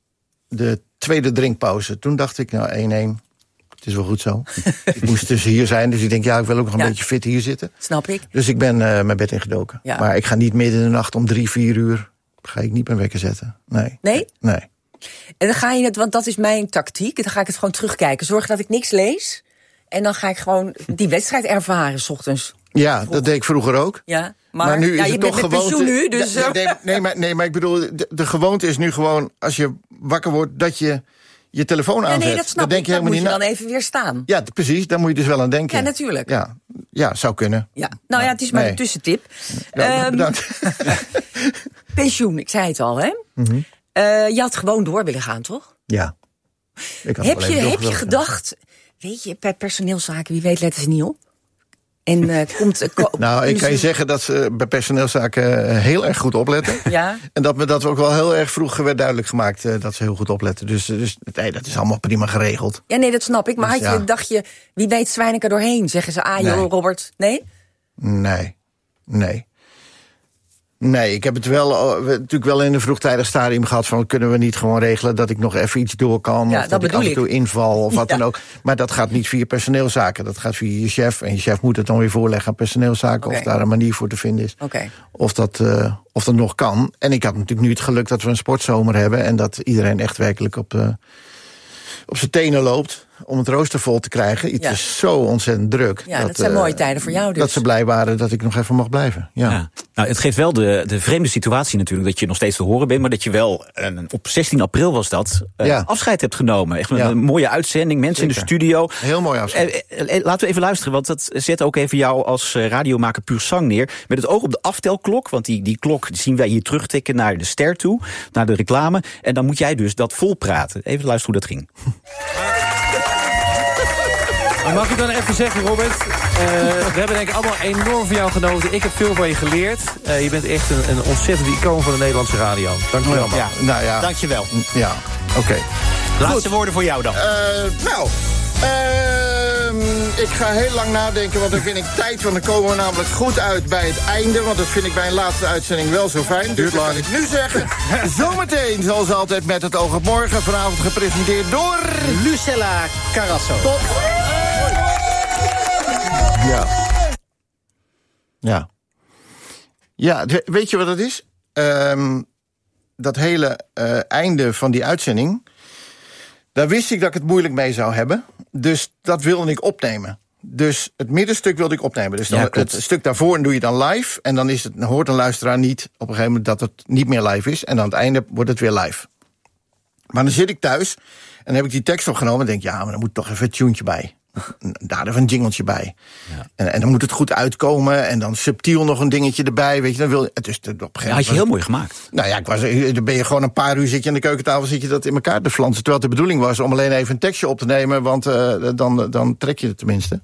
de tweede drinkpauze. Toen dacht ik, nou, één-één. Het is wel goed zo. Ik moest dus hier zijn, dus ik denk, ja, ik wil ook nog een ja. beetje fit hier zitten. Snap ik. Dus ik ben uh, mijn bed ingedoken. Ja. Maar ik ga niet midden in de nacht om drie, vier uur... ga ik niet mijn wekker zetten. Nee. Nee? Nee. En dan ga je het, want dat is mijn tactiek, dan ga ik het gewoon terugkijken. Zorg dat ik niks lees. En dan ga ik gewoon die wedstrijd ervaren, 's ochtends. Ja, vroeg. dat deed ik vroeger ook. Ja, maar, maar nu ja, is je het bent toch met gewoonte... pensioen nu, dus... Nee, nee, nee, maar, nee, maar ik bedoel, de, de gewoonte is nu gewoon... als je wakker wordt, dat je je telefoon ja, aanzet. Nee, dat snap dan ik. denk je Dan moet je niet dan na... even weer staan. Ja, precies, daar moet je dus wel aan denken. Ja, natuurlijk. Ja, ja zou kunnen. Ja. Nou ja, het is maar nee. een tussentip. Ja, bedankt. Um, pensioen, ik zei het al, hè? Mm-hmm. Uh, je had gewoon door willen gaan, toch? Ja. Ik had heb je, heb je gedacht, weet je, bij personeelszaken, wie weet letten ze niet op? En uh, komt... Uh, ko- nou, ik kan je zeggen dat ze bij personeelszaken heel erg goed opletten. Ja. En dat me dat ook wel heel erg vroeg werd duidelijk gemaakt uh, dat ze heel goed opletten. Dus, dus nee, dat is allemaal prima geregeld. Ja, nee, dat snap ik. Maar dus, had je, ja. dacht je, wie weet zwijn ik er doorheen? Zeggen ze, ah joh, nee. Robert, nee? Nee, nee. Nee, ik heb het wel natuurlijk wel in een vroegtijdig stadium gehad van kunnen we niet gewoon regelen dat ik nog even iets door kan ja, of dat, dat ik af en toe inval of wat ja. dan ook. Maar dat gaat niet via personeelszaken, dat gaat via je chef en je chef moet het dan weer voorleggen aan personeelszaken okay. of daar een manier voor te vinden is. Okay. Of dat uh, of dat nog kan. En ik had natuurlijk nu het geluk dat we een sportzomer hebben en dat iedereen echt werkelijk op uh, op zijn tenen loopt. om het rooster vol te krijgen. Het ja. is zo ontzettend druk. Ja, dat, dat zijn uh, mooie tijden voor jou dus. Dat ze blij waren dat ik nog even mag blijven. Ja. Ja. Nou, het geeft wel de, de vreemde situatie natuurlijk dat je nog steeds te horen bent, maar dat je wel uh, op zestien april was dat uh, ja. afscheid hebt genomen. Echt ja. een mooie uitzending, mensen Zeker. in de studio. Heel mooi afscheid. Uh, uh, laten we even luisteren, want dat zet ook even jou als uh, radiomaker puur zang neer. Met het oog op de aftelklok, want die, die klok die zien wij hier terugtikken naar de ster toe, naar de reclame. En dan moet jij dus dat vol praten. Even luisteren hoe dat ging. Mag ik dan even zeggen, Robert? Uh, we hebben denk ik allemaal enorm van jou genoten. Ik heb veel van je geleerd. Uh, je bent echt een, een ontzettend icoon van de Nederlandse radio. Dank je wel, man. Ja, nou ja. Dank je wel. Ja, oké. Okay. Laatste Goed. woorden voor jou dan. Uh, nou, uh, ik ga heel lang nadenken, want dan vind ik tijd. Want dan komen we namelijk goed uit bij het einde. Want dat vind ik bij een laatste uitzending wel zo fijn. Dus dat kan ik nu zeggen. Zometeen, zoals altijd, met het oog op morgen. Vanavond gepresenteerd door Lucella Carrasso. Tot... Ja. Ja. Ja, weet je wat het is? Um, dat hele uh, einde van die uitzending, daar wist ik dat ik het moeilijk mee zou hebben. Dus dat wilde ik opnemen. Dus het middenstuk wilde ik opnemen. Dus dan ja, het stuk daarvoor doe je dan live. En dan, is het, dan hoort een luisteraar niet op een gegeven moment dat het niet meer live is. En aan het einde wordt het weer live. Maar dan zit ik thuis en dan heb ik die tekst opgenomen en denk, ja, maar dan moet toch even een tuentje bij. Daar even een jingeltje bij. Ja. En, en dan moet het goed uitkomen. En dan subtiel nog een dingetje erbij. Weet je, dan wil het is op een gegeven moment. Ja, had je heel mooi gemaakt. Nou ja, ik was, dan ben je gewoon een paar uur zit je aan de keukentafel, zit je dat in elkaar te flansen. Terwijl het de bedoeling was om alleen even een tekstje op te nemen, want uh, dan, dan trek je het tenminste.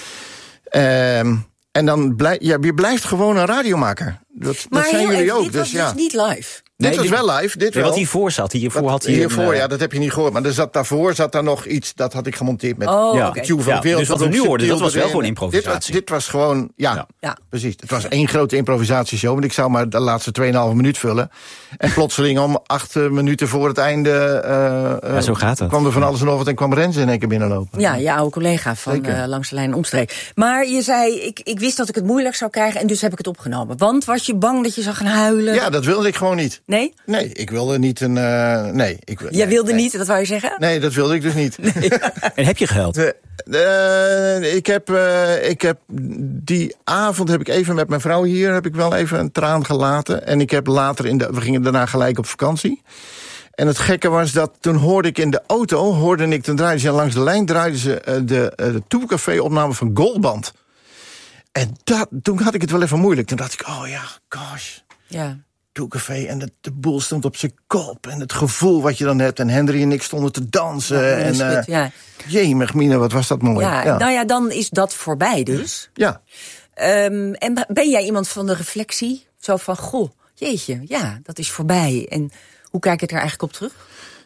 Um, en dan blijf ja, je blijft gewoon een radiomaker. Dat, maar dat zijn jullie even, ook. Dit dus, was ja. dus niet live. Dit nee, was dit, wel live, dit nee, wel. Wat hiervoor zat, hiervoor wat, had hij... Hiervoor, een, ja, dat heb je niet gehoord. Maar er zat, daarvoor zat daar nog iets, dat had ik gemonteerd met... Oh, ja. Okay. Ja, dus wat we nu hoorden, dat was wel gewoon improvisatie. Dit was, dit was gewoon, ja, ja, ja, precies. Het was één grote improvisatieshow, want ik zou maar de laatste tweeënhalve minuut vullen. En plotseling om acht uh, minuten voor het einde... Uh, ja, zo gaat het. Kwam er van alles en nog wat en kwam Renze in één keer binnenlopen. Ja, je oude collega van uh, Langs de Lijn en Omstreek. Maar je zei, ik, ik wist dat ik het moeilijk zou krijgen en dus heb ik het opgenomen. Want was je bang dat je zou gaan huilen? Ja, dat wilde ik gewoon niet. Nee? Nee, ik wilde niet een... Uh, nee, ik, Jij nee, wilde nee. niet, dat wou je zeggen? Nee, dat wilde ik dus niet. Nee. En heb je gehuild? Uh, uh, ik, heb, uh, ik heb die avond heb ik even met mijn vrouw hier heb ik wel even een traan gelaten. En ik heb later in de, we gingen daarna gelijk op vakantie. En het gekke was dat toen hoorde ik in de auto, hoorde ik, toen draaiden ze Langs de Lijn, draaiden ze uh, de, uh, de Tourcafé-opname van Goldband. En dat, toen had ik het wel even moeilijk. Toen dacht ik, oh ja, gosh. Ja. Tourcafé en de, de boel stond op zijn kop. En het gevoel wat je dan hebt. En Henry en ik stonden te dansen. Ja, en uh, goed, ja. Jemig, Mina, wat was dat mooi. Ja, ja, nou ja, dan is dat voorbij dus. Ja. Um, en ben jij iemand van de reflectie? Zo van, goh, jeetje, ja, dat is voorbij. En hoe kijk je er eigenlijk op terug?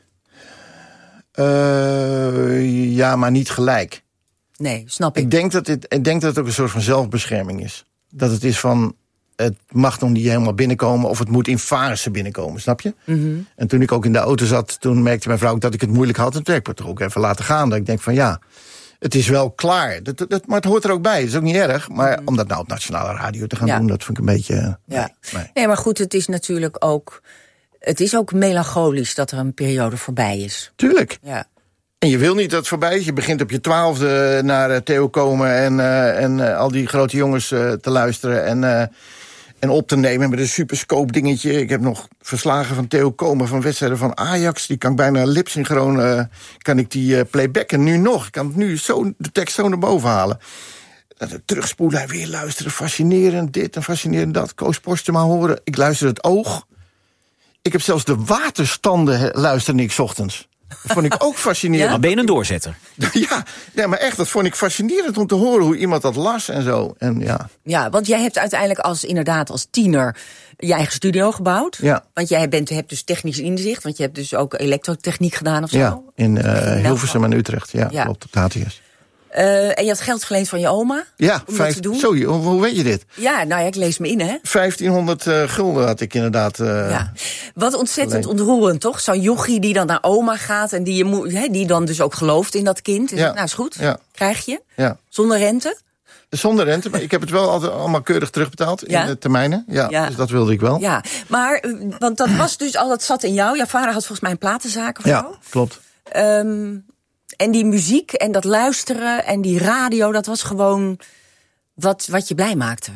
Uh, ja, maar niet gelijk. Nee, snap ik. Ik denk, dat het, ik denk dat het ook een soort van zelfbescherming is. Dat het is van, het mag nog niet helemaal binnenkomen, of het moet in fase binnenkomen, snap je? Mm-hmm. En toen ik ook in de auto zat, toen merkte mijn vrouw ook dat ik het moeilijk had. En toen heb ik het toch ook even laten gaan. Dat ik denk van ja, het is wel klaar. Dat, dat, maar het hoort er ook bij. Het is ook niet erg. Maar mm-hmm. om dat nou op nationale radio te gaan ja. doen, dat vind ik een beetje... Ja. Nee, nee. nee, maar goed, het is natuurlijk ook... Het is ook melancholisch dat er een periode voorbij is. Tuurlijk. Ja. En je wil niet dat het voorbij is. Je begint op je twaalfde naar uh, Theo Komen en, uh, en uh, al die grote jongens uh, te luisteren en, uh, en op te nemen met een superscope dingetje. Ik heb nog verslagen van Theo Komen van wedstrijden van Ajax. Die kan ik bijna lipsynchroon, uh, kan ik die uh, playbacken. Nu nog. Ik kan het nu zo, de tekst zo naar boven halen. Uh, terugspoelen en weer luisteren. Fascinerend dit en fascinerend dat. Koos Postema horen. Ik luister het oog. Ik heb zelfs de waterstanden luisterde ik 's ochtends. Dat vond ik ook fascinerend. Ja? Maar ben je een doorzetter? Ja, nee, maar echt, dat vond ik fascinerend om te horen hoe iemand dat las en zo. En ja. Ja, want jij hebt uiteindelijk als, inderdaad als tiener je eigen studio gebouwd. Ja. Want jij bent, hebt dus technisch inzicht, want je hebt dus ook elektrotechniek gedaan of zo. Ja, in uh, Hilversum en Utrecht, ja, ja. Klopt, op de H T S. Uh, en je had geld geleend van je oma? Ja, om vijf, dat te doen? Zo, hoe, hoe weet je dit? Ja, nou ja, ik lees me in, hè? vijftienhonderd uh, gulden had ik inderdaad. Uh, ja. Wat ontzettend geleend. Ontroerend, toch? Zo'n jochie die dan naar oma gaat en die, je moet, hè, die dan dus ook gelooft in dat kind. En ja. Zegt, nou, is goed, ja. Krijg je. Ja. Zonder rente? Zonder rente, maar ik heb het wel altijd allemaal keurig terugbetaald ja? in de termijnen. Ja, ja, dus dat wilde ik wel. Ja, maar, want dat was dus al, dat zat in jou. Jouw vader had volgens mij een platenzaak of ja, zo. Klopt. Um, en die muziek en dat luisteren en die radio, dat was gewoon wat, wat je blij maakte?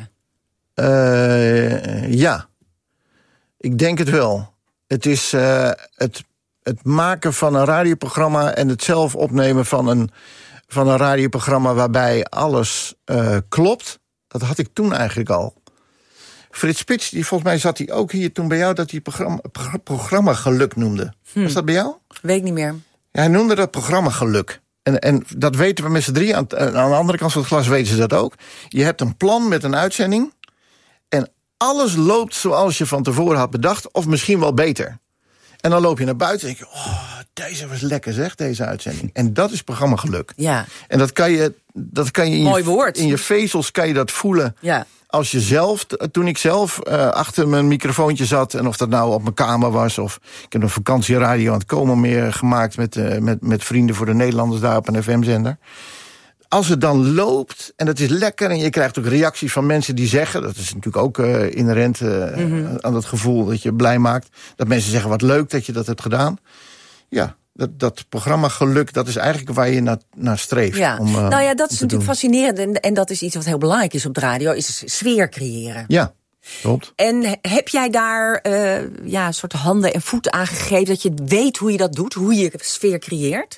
Uh, ja, ik denk het wel. Het is uh, het, het maken van een radioprogramma en het zelf opnemen van een, van een radioprogramma waarbij alles uh, klopt. Dat had ik toen eigenlijk al. Frits Spits, die volgens mij zat hij ook hier toen bij jou, dat hij programma, programma geluk noemde. Hm. Was dat bij jou? Weet ik niet meer. Ja, hij noemde dat programma geluk. En, en dat weten we met z'n drie. Aan, aan de andere kant van het glas weten ze dat ook. Je hebt een plan met een uitzending. En alles loopt zoals je van tevoren had bedacht. Of misschien wel beter. En dan loop je naar buiten en denk je, oh, deze was lekker zeg, deze uitzending. En dat is programma geluk. Ja. En dat kan je, dat kan je in, Mooi je, woord. in je vezels kan je dat voelen. Ja. Als je zelf, toen ik zelf uh, achter mijn microfoontje zat, en of dat nou op mijn kamer was, of ik heb een vakantieradio aan het komen meer gemaakt met, uh, met, met vrienden voor de Nederlanders daar op een F M-zender. Als het dan loopt, en het is lekker, en je krijgt ook reacties van mensen die zeggen, dat is natuurlijk ook uh, inherent uh, mm-hmm. aan het gevoel dat je blij maakt, dat mensen zeggen wat leuk dat je dat hebt gedaan. Ja. Dat, dat programma geluk, dat is eigenlijk waar je naar, naar streeft. Ja. Om, uh, nou ja, dat is natuurlijk doen. fascinerend. En, en dat is iets wat heel belangrijk is op de radio, is sfeer creëren. Ja, klopt. En heb jij daar uh, ja, een soort handen en voeten aan gegeven, dat je weet hoe je dat doet, hoe je sfeer creëert?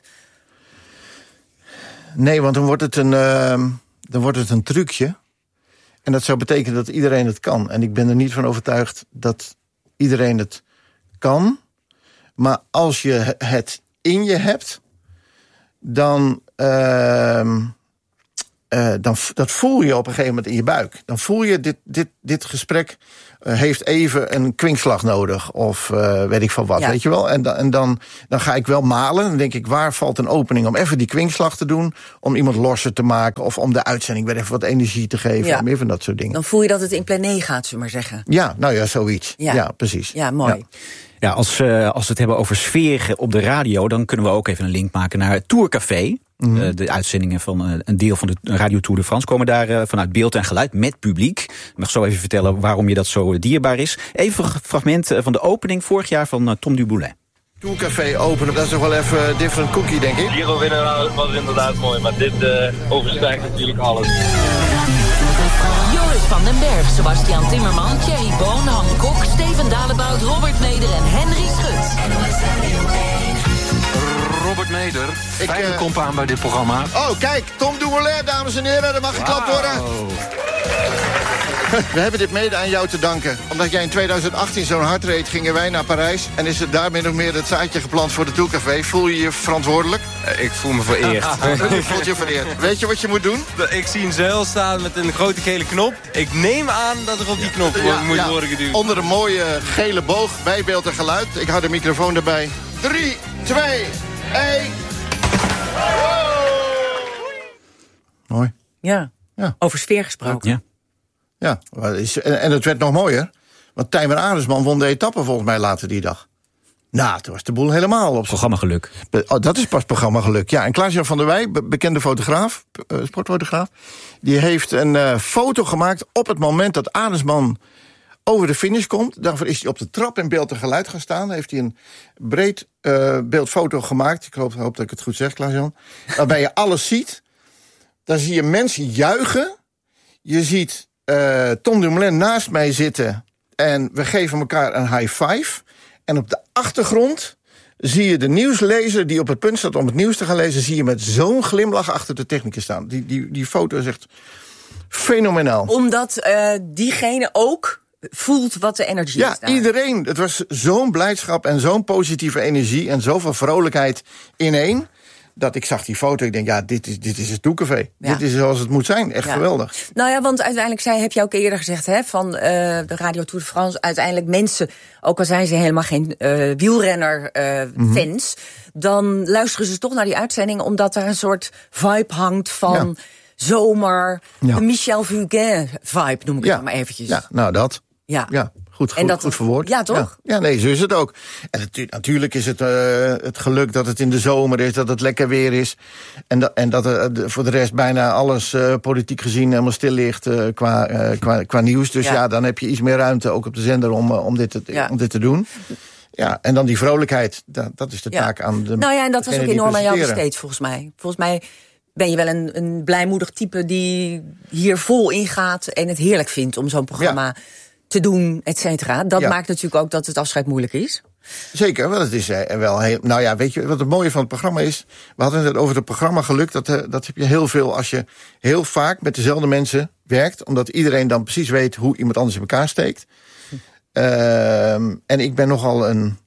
Nee, want dan wordt het een, uh, dan wordt het een trucje. En dat zou betekenen dat iedereen het kan. En ik ben er niet van overtuigd dat iedereen het kan. Maar als je het in je hebt, dan, uh, uh, dan dat voel je op een gegeven moment in je buik. Dan voel je, dit, dit, dit gesprek uh, heeft even een kwinkslag nodig. Of uh, weet ik van wat, ja. Weet je wel. En, da, en dan, dan ga ik wel malen. Dan denk ik, waar valt een opening om even die kwinkslag te doen? Om iemand losser te maken. Of om de uitzending weer even wat energie te geven. Ja. Meer van dat soort dingen. Dan voel je dat het in plené gaat, zullen we maar zeggen. Ja, nou ja, zoiets. Ja, ja precies. Ja, mooi. Ja. Ja, als, uh, als we het hebben over sfeer op de radio, dan kunnen we ook even een link maken naar het Tourcafé. Mm-hmm. Uh, de uitzendingen van uh, een deel van de Radio Tour de France komen daar uh, vanuit beeld en geluid met publiek. Ik mag zo even vertellen waarom je dat zo dierbaar is. Even een fragment van de opening vorig jaar van uh, Tom Dumoulin. Tourcafé openen, dat is toch wel even een different cookie, denk ik. Giro winnen was inderdaad mooi, maar dit uh, overstijgt natuurlijk alles. Joris van den Berg, Sebastian Timmerman, Thierry Boon, Han Kok, Steven Dalebout, Robert Meder en Henry Schut. Robert Meder, ik fijne uh... komp aan bij dit programma. Oh, kijk, Tom Dumoulin, dames en heren, dat mag geklapt worden. We hebben dit mede aan jou te danken. Omdat jij in twintig achttien zo'n hard reed, gingen wij naar Parijs. En is het daarmee nog meer het zaadje geplant voor de Tourcafé. Voel je je verantwoordelijk? Uh, ik voel me vereerd. Je voelt je vereerd. Weet je wat je moet doen? Ik zie een zeil staan met een grote gele knop. Ik neem aan dat er op die knop ja, moet ja, worden geduwd. Onder een mooie gele boog, bij beeld en geluid. Ik hou de microfoon erbij. drie, twee, één... Mooi. Ja, ja. Over sfeer gesproken. Ja. Ja, en het werd nog mooier. Want Tijmen Arendsman won de etappe volgens mij later die dag. Nou, toen was de boel helemaal op. Programma geluk. Oh, dat is pas programma geluk. Ja, en Klaas-Jan van der Wij, bekende fotograaf, uh, sportfotograaf, die heeft een uh, foto gemaakt op het moment dat Arendsman over de finish komt. Daarvoor is hij op de trap in beeld en geluid gaan staan. Heeft hij een breed uh, beeldfoto gemaakt. Ik hoop, hoop dat ik het goed zeg, Klaas-Jan. Waarbij je alles ziet. Dan zie je mensen juichen. Je ziet uh, Tom Dumoulin naast mij zitten. En we geven elkaar een high five. En op de achtergrond zie je de nieuwslezer die op het punt staat om het nieuws te gaan lezen. Zie je met zo'n glimlach achter de technicus staan. Die, die, die foto is echt fenomenaal. Omdat uh, diegene ook voelt wat de energie ja, is daar. Ja, iedereen. Het was zo'n blijdschap en zo'n positieve energie en zoveel vrolijkheid in één. Dat ik zag die foto, ik denk, ja, dit is, dit is het Tourcafé. Ja. Dit is zoals het moet zijn, echt ja. geweldig. Nou ja, want uiteindelijk zei, heb je ook eerder gezegd, hè, van uh, de Radio Tour de France, uiteindelijk mensen, ook al zijn ze helemaal geen uh, wielrenner-fans, uh, mm-hmm. dan luisteren ze toch naar die uitzending, omdat er een soort vibe hangt van ja. zomer, ja. de Michel Fugain-vibe, noem ik ja. het maar eventjes. Ja, nou dat. Ja. ja. Goed, goed, en dat, goed verwoord. Ja, toch? Ja, ja, nee, zo is het ook. En het, natuurlijk is het uh, het geluk dat het in de zomer is, dat het lekker weer is. En, da, en dat er uh, voor de rest bijna alles uh, politiek gezien helemaal stil ligt uh, qua, uh, qua, qua nieuws. Dus ja. ja, dan heb je iets meer ruimte, ook op de zender, om, uh, om, dit, te, ja. om dit te doen. Ja, en dan die vrolijkheid, dat, dat is de Ja. taak aan de. Nou ja, en dat was ook enorm aan jou presenteren. besteed, volgens mij. Volgens mij ben je wel een, een blijmoedig type die hier vol ingaat en het heerlijk vindt om zo'n programma te doen, et cetera. Dat Ja. maakt natuurlijk ook dat het afscheid moeilijk is. Zeker, wel, het is eh, wel heel. Nou ja, weet je wat het mooie van het programma is? We hadden het over het programma geluk. Dat, eh, dat heb je heel veel als je heel vaak met dezelfde mensen werkt, omdat iedereen dan precies weet hoe iemand anders in elkaar steekt. Ehm, en ik ben nogal een,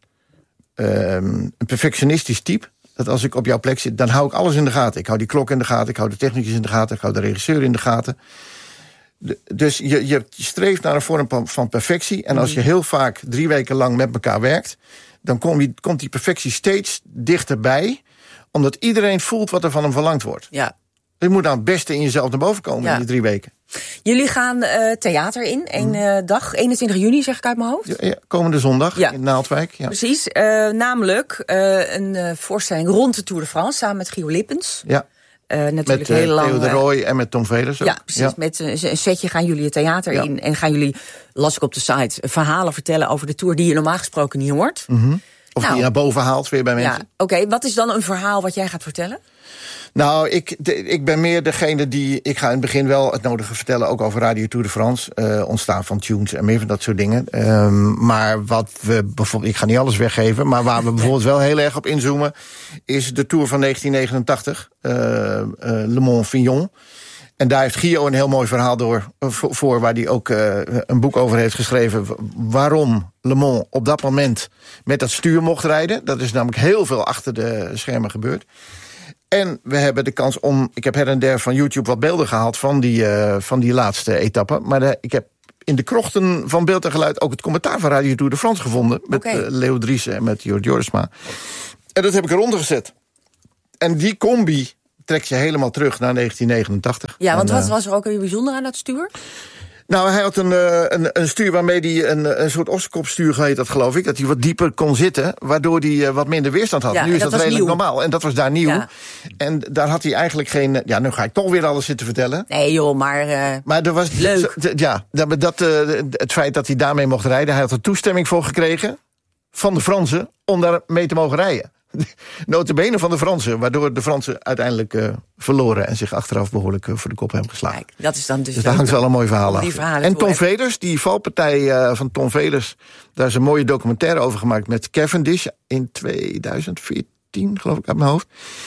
ehm, een perfectionistisch type. Dat als ik op jouw plek zit, dan hou ik alles in de gaten. Ik hou die klok in de gaten, ik hou de technicus in de gaten, ik hou de regisseur in de gaten. De, dus je, je streeft naar een vorm van, van perfectie. En als je heel vaak drie weken lang met elkaar werkt, dan kom je, komt die perfectie steeds dichterbij, omdat iedereen voelt wat er van hem verlangd wordt. Ja. Je moet nou het beste in jezelf naar boven komen Ja. in die drie weken. Jullie gaan uh, theater in, één uh, dag, eenentwintig juni zeg ik uit mijn hoofd. Ja, ja, komende zondag Ja. in Naaldwijk. Ja. Precies, uh, namelijk uh, een uh, voorstelling rond de Tour de France samen met Gio Lippens. Ja. Uh, natuurlijk Met uh, heel lang. Theo de Rooij en met Tom Velers ook. Ja, precies. Ja. Met uh, een setje gaan jullie het theater Ja. in. En gaan jullie, las ik op de site, verhalen vertellen over de Tour die je normaal gesproken niet hoort. Mm-hmm. Of Nou. die je naar boven haalt weer bij mensen. Ja, oké. Okay. Wat is dan een verhaal wat jij gaat vertellen? Nou, ik, de, ik ben meer degene die... Ik ga in het begin wel het nodige vertellen, ook over Radio Tour de France. Uh, ontstaan van tunes en meer van dat soort dingen. Um, maar wat we bijvoorbeeld... Ik ga niet alles weggeven, maar waar we bijvoorbeeld wel heel erg op inzoomen, is de Tour van negentien negenentachtig. Uh, uh, Le Mans-Fignon. En daar heeft Gio een heel mooi verhaal door, voor, voor waar hij ook uh, een boek over heeft geschreven. Waarom Le Mans op dat moment met dat stuur mocht rijden. Dat is namelijk heel veel achter de schermen gebeurd. En we hebben de kans om... Ik heb her en der van YouTube wat beelden gehaald van die, uh, van die laatste etappe. Maar de, ik heb in de krochten van beeld en geluid ook het commentaar van Radio Tour de France gevonden. Met okay. uh, Leo Driessen en met Jort Jorisma. En dat heb ik eronder gezet. En die combi trek je helemaal terug naar negentien negenentachtig. Ja, want en, wat uh, was er ook weer bijzonder aan dat stuur? Nou, hij had een, een, een stuur waarmee hij een, een soort ossekopstuur geheet, dat geloof ik. Dat hij wat dieper kon zitten, waardoor hij wat minder weerstand had. Ja, nu is dat, dat redelijk nieuw. normaal. En dat was daar nieuw. Ja. En daar had hij eigenlijk geen... Ja, nu ga ik toch weer alles zitten vertellen. Nee joh, maar... Uh, maar er was leuk. Ja, dat, dat, uh, het feit dat hij daarmee mocht rijden, hij had er toestemming voor gekregen van de Fransen om daar mee te mogen rijden. Nota bene van de Fransen, waardoor de Fransen uiteindelijk uh, verloren en zich achteraf behoorlijk uh, voor de kop hebben geslagen. Kijk, dat is dan dus, dus daar hangt wel een mooi verhaal aan. En Tom Velers, die valpartij uh, van Tom Velers, daar is een mooie documentaire over gemaakt met Cavendish in tweeduizend veertien, geloof ik, uit mijn hoofd.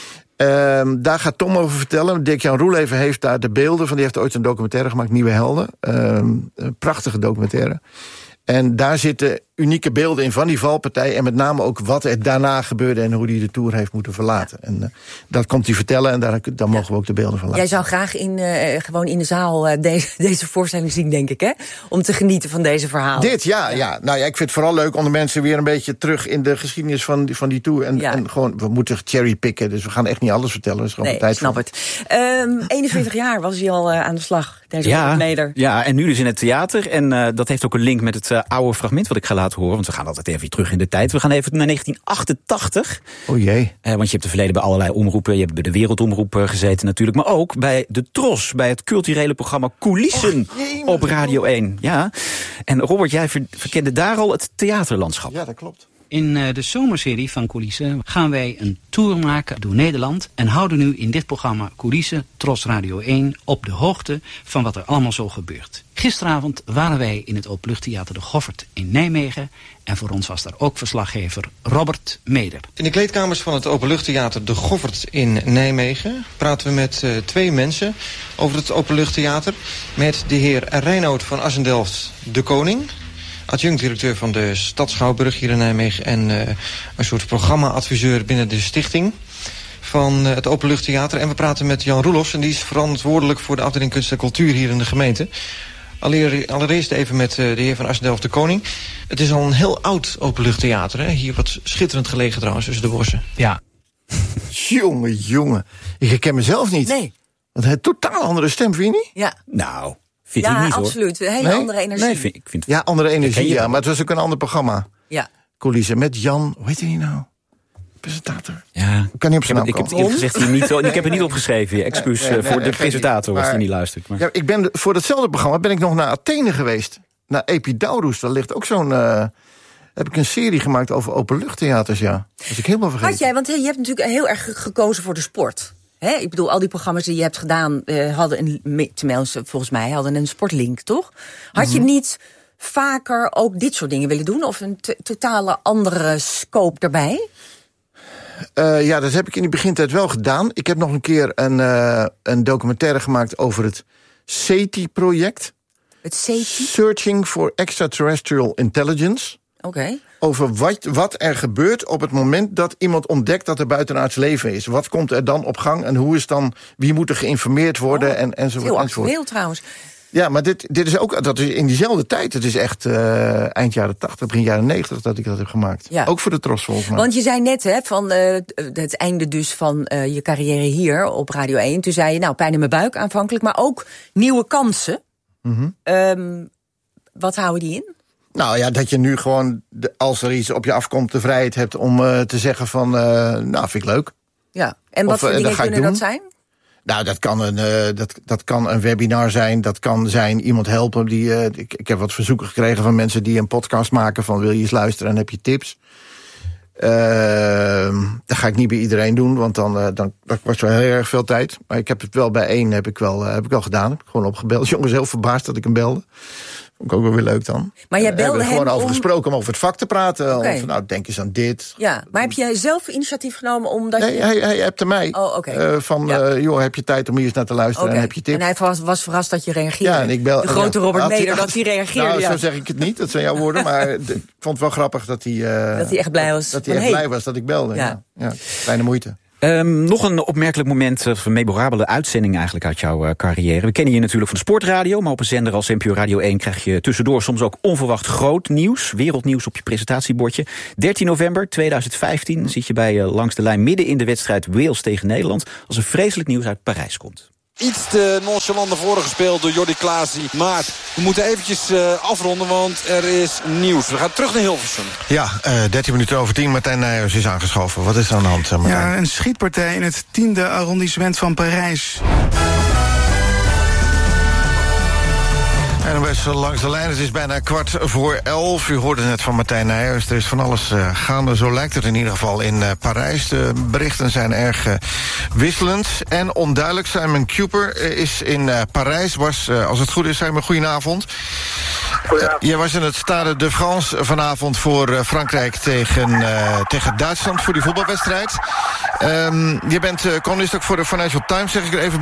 Uh, daar gaat Tom over vertellen. Dirk-Jan Roeleven heeft daar de beelden van. Die heeft ooit een documentaire gemaakt, Nieuwe Helden. Uh, een prachtige documentaire. En daar zitten unieke beelden in van die valpartij. En met name ook wat er daarna gebeurde en hoe hij de Tour heeft moeten verlaten. Ja. En uh, dat komt hij vertellen en daar, daar mogen we ook de beelden van laten. Jij zou graag in, uh, gewoon in de zaal uh, deze, deze voorstelling zien, denk ik, hè? Om te genieten van deze verhalen. Dit, ja, ja. ja. Nou ja, ik vind het vooral leuk om de mensen weer een beetje terug in de geschiedenis van die, van die Tour. En, ja. en gewoon, we moeten cherrypicken, dus we gaan echt niet alles vertellen. Dat is gewoon nee, tijd ik snap voor. het. Um, eenentwintig jaar was hij al uh, aan de slag, deze ja, Meder. Ja, en nu dus in het theater. En uh, dat heeft ook een link met het uh, oude fragment wat ik ga laten horen. Want we gaan altijd even terug in de tijd. We gaan even naar negentien achtentachtig. O jee. Uh, want je hebt de verleden bij allerlei omroepen. Je hebt bij de Wereldomroep uh, gezeten natuurlijk. Maar ook bij de Tros. Bij het culturele programma Coulissen oh, jee, op Radio één. Ja. En Robert, jij ver, verkende daar al het theaterlandschap. Ja, dat klopt. In uh, de zomerserie van Coulissen gaan wij een tour maken door Nederland en houden nu in dit programma Coulissen, Tros Radio één, op de hoogte van wat er allemaal zo gebeurt. Gisteravond waren wij in het Openluchttheater De Goffert in Nijmegen en voor ons was daar ook verslaggever Robert Meder. In de kleedkamers van het Openluchttheater De Goffert in Nijmegen praten we met uh, twee mensen over het Openluchttheater. Met de heer Reinoud van Assendelft de Koning, adjunct-directeur van de Stad Schouwburg hier in Nijmegen en uh, een soort programma-adviseur binnen de stichting van uh, het Openluchttheater. En we praten met Jan Roelofs en die is verantwoordelijk voor de afdeling kunst en cultuur hier in de gemeente. Allereerst even met uh, de heer van Assendelft de Koning. Het is al een heel oud openluchttheater, hè? Hier wat schitterend gelegen trouwens, tussen de bossen. Ja. Jongen, jongen. Ik herken mezelf niet. Nee. Want hij heeft een totaal andere stem, vind je niet? Ja. Nou, vind ja, ik niet, absoluut. hoor. Een hele nee? andere energie. Nee, vind, ik vind Ja, andere energie, ja. Maar het was ook een ander programma. Ja. Coulissen met Jan, hoe heet hij nou? Presentator. Ja. Ik kan niet op zijn naam Ik heb komen. het gezegd hier niet. Ik heb het niet opgeschreven. Excuus nee, nee, uh, voor nee, de presentator als maar, hij niet luistert. Maar. Ja, ik ben voor datzelfde programma ben ik nog naar Athene geweest. Naar Epidaurus. Daar ligt ook zo'n uh, heb ik een serie gemaakt over openluchttheaters, ja. Dat is ik helemaal vergeten. Had jij, want je hebt natuurlijk heel erg gekozen voor de sport. Hè? Ik bedoel, al die programma's die je hebt gedaan uh, hadden een, tenminste volgens mij hadden een sportlink, toch? Had mm-hmm. je niet vaker ook dit soort dingen willen doen? Of een t- totale andere scope erbij? Uh, ja, dat heb ik in de begintijd wel gedaan. Ik heb nog een keer een, uh, een documentaire gemaakt over het SETI-project. Het SETI? Searching for Extraterrestrial Intelligence. Oké. Okay. Over wat, wat er gebeurt op het moment dat iemand ontdekt dat er buitenaards leven is. Wat komt er dan op gang en hoe is dan, wie moet er geïnformeerd worden oh, en, enzovoort. Heel actueel trouwens. Ja, maar dit, dit is ook dat is in diezelfde tijd. Het is echt uh, eind jaren tachtig, begin jaren negentig dat ik dat heb gemaakt. Ja. Ook voor de Tros volgens mij. Want je zei net, hè, van uh, het einde dus van uh, je carrière hier op Radio één. Toen zei je, nou, pijn in mijn buik aanvankelijk, maar ook nieuwe kansen. Mm-hmm. Um, wat houden die in? Nou ja, dat je nu gewoon, als er iets op je afkomt, de vrijheid hebt om uh, te zeggen van, uh, nou, vind ik leuk. Ja, en wat of, voor uh, dingen kunnen dat zijn? Nou, dat kan, een, uh, dat, dat kan een webinar zijn, dat kan zijn iemand helpen. Die, uh, ik, ik heb wat verzoeken gekregen van mensen die een podcast maken van wil je eens luisteren en heb je tips. Uh, dat ga ik niet bij iedereen doen, want dan, uh, dan dat kost wel heel erg veel tijd. Maar ik heb het wel bij één heb ik wel, uh, heb ik wel gedaan. Heb ik gewoon opgebeld. Jongens, heel verbaasd dat ik hem belde. Vond ik ook wel weer leuk dan. Maar jij belde uh, we hebben er gewoon over om... gesproken om over het vak te praten. Okay. Of, nou, denk eens aan dit. Ja, maar heb jij zelf initiatief genomen omdat nee, je... hij, hij appte mij. Oh, okay. uh, van, ja. uh, joh, heb je tijd om hier eens naar te luisteren okay. en heb je tips? En hij was, was verrast dat je reageerde. Ja, en ik bel, de grote ja, Robert Meder, hij, dat hij reageerde. Nou, ja. zo zeg ik het niet, dat zijn jouw woorden. Maar ik vond het wel grappig dat hij... Uh, dat hij echt blij was. Dat hij echt hey. blij was dat ik belde. Ja. Ja. Ja, kleine moeite. Um, nog een opmerkelijk moment, uh, een memorabele uitzending eigenlijk uit jouw uh, carrière. We kennen je natuurlijk van de sportradio, maar op een zender als N P O Radio één krijg je tussendoor soms ook onverwacht groot nieuws. Wereldnieuws op je presentatiebordje. dertien november tweeduizend vijftien zit je bij uh, Langs de Lijn midden in de wedstrijd Wales tegen Nederland als er vreselijk nieuws uit Parijs komt. Iets te nonchalant naar voren gespeeld door Jordi Klaasie. Maar we moeten eventjes uh, afronden, want er is nieuws. We gaan terug naar Hilversum. Ja, uh, dertien minuten over tien. Martijn Nijhuis is aangeschoven. Wat is er aan de hand, Martijn? Ja, een schietpartij in het tiende arrondissement van Parijs. En dan best langs de lijn. Het is bijna kwart voor elf. U hoorde net van Martijn Nijhuis. Er is van alles uh, gaande. Zo lijkt het in ieder geval in uh, Parijs. De berichten zijn erg uh, wisselend en onduidelijk. Simon Cooper uh, is in uh, Parijs. Was, uh, als het goed is, Simon, goedenavond. Goedenavond. Uh, jij was in het Stade de France vanavond voor uh, Frankrijk tegen, uh, tegen Duitsland voor die voetbalwedstrijd. Um, je bent uh, columnist ook voor de Financial Times, zeg ik er even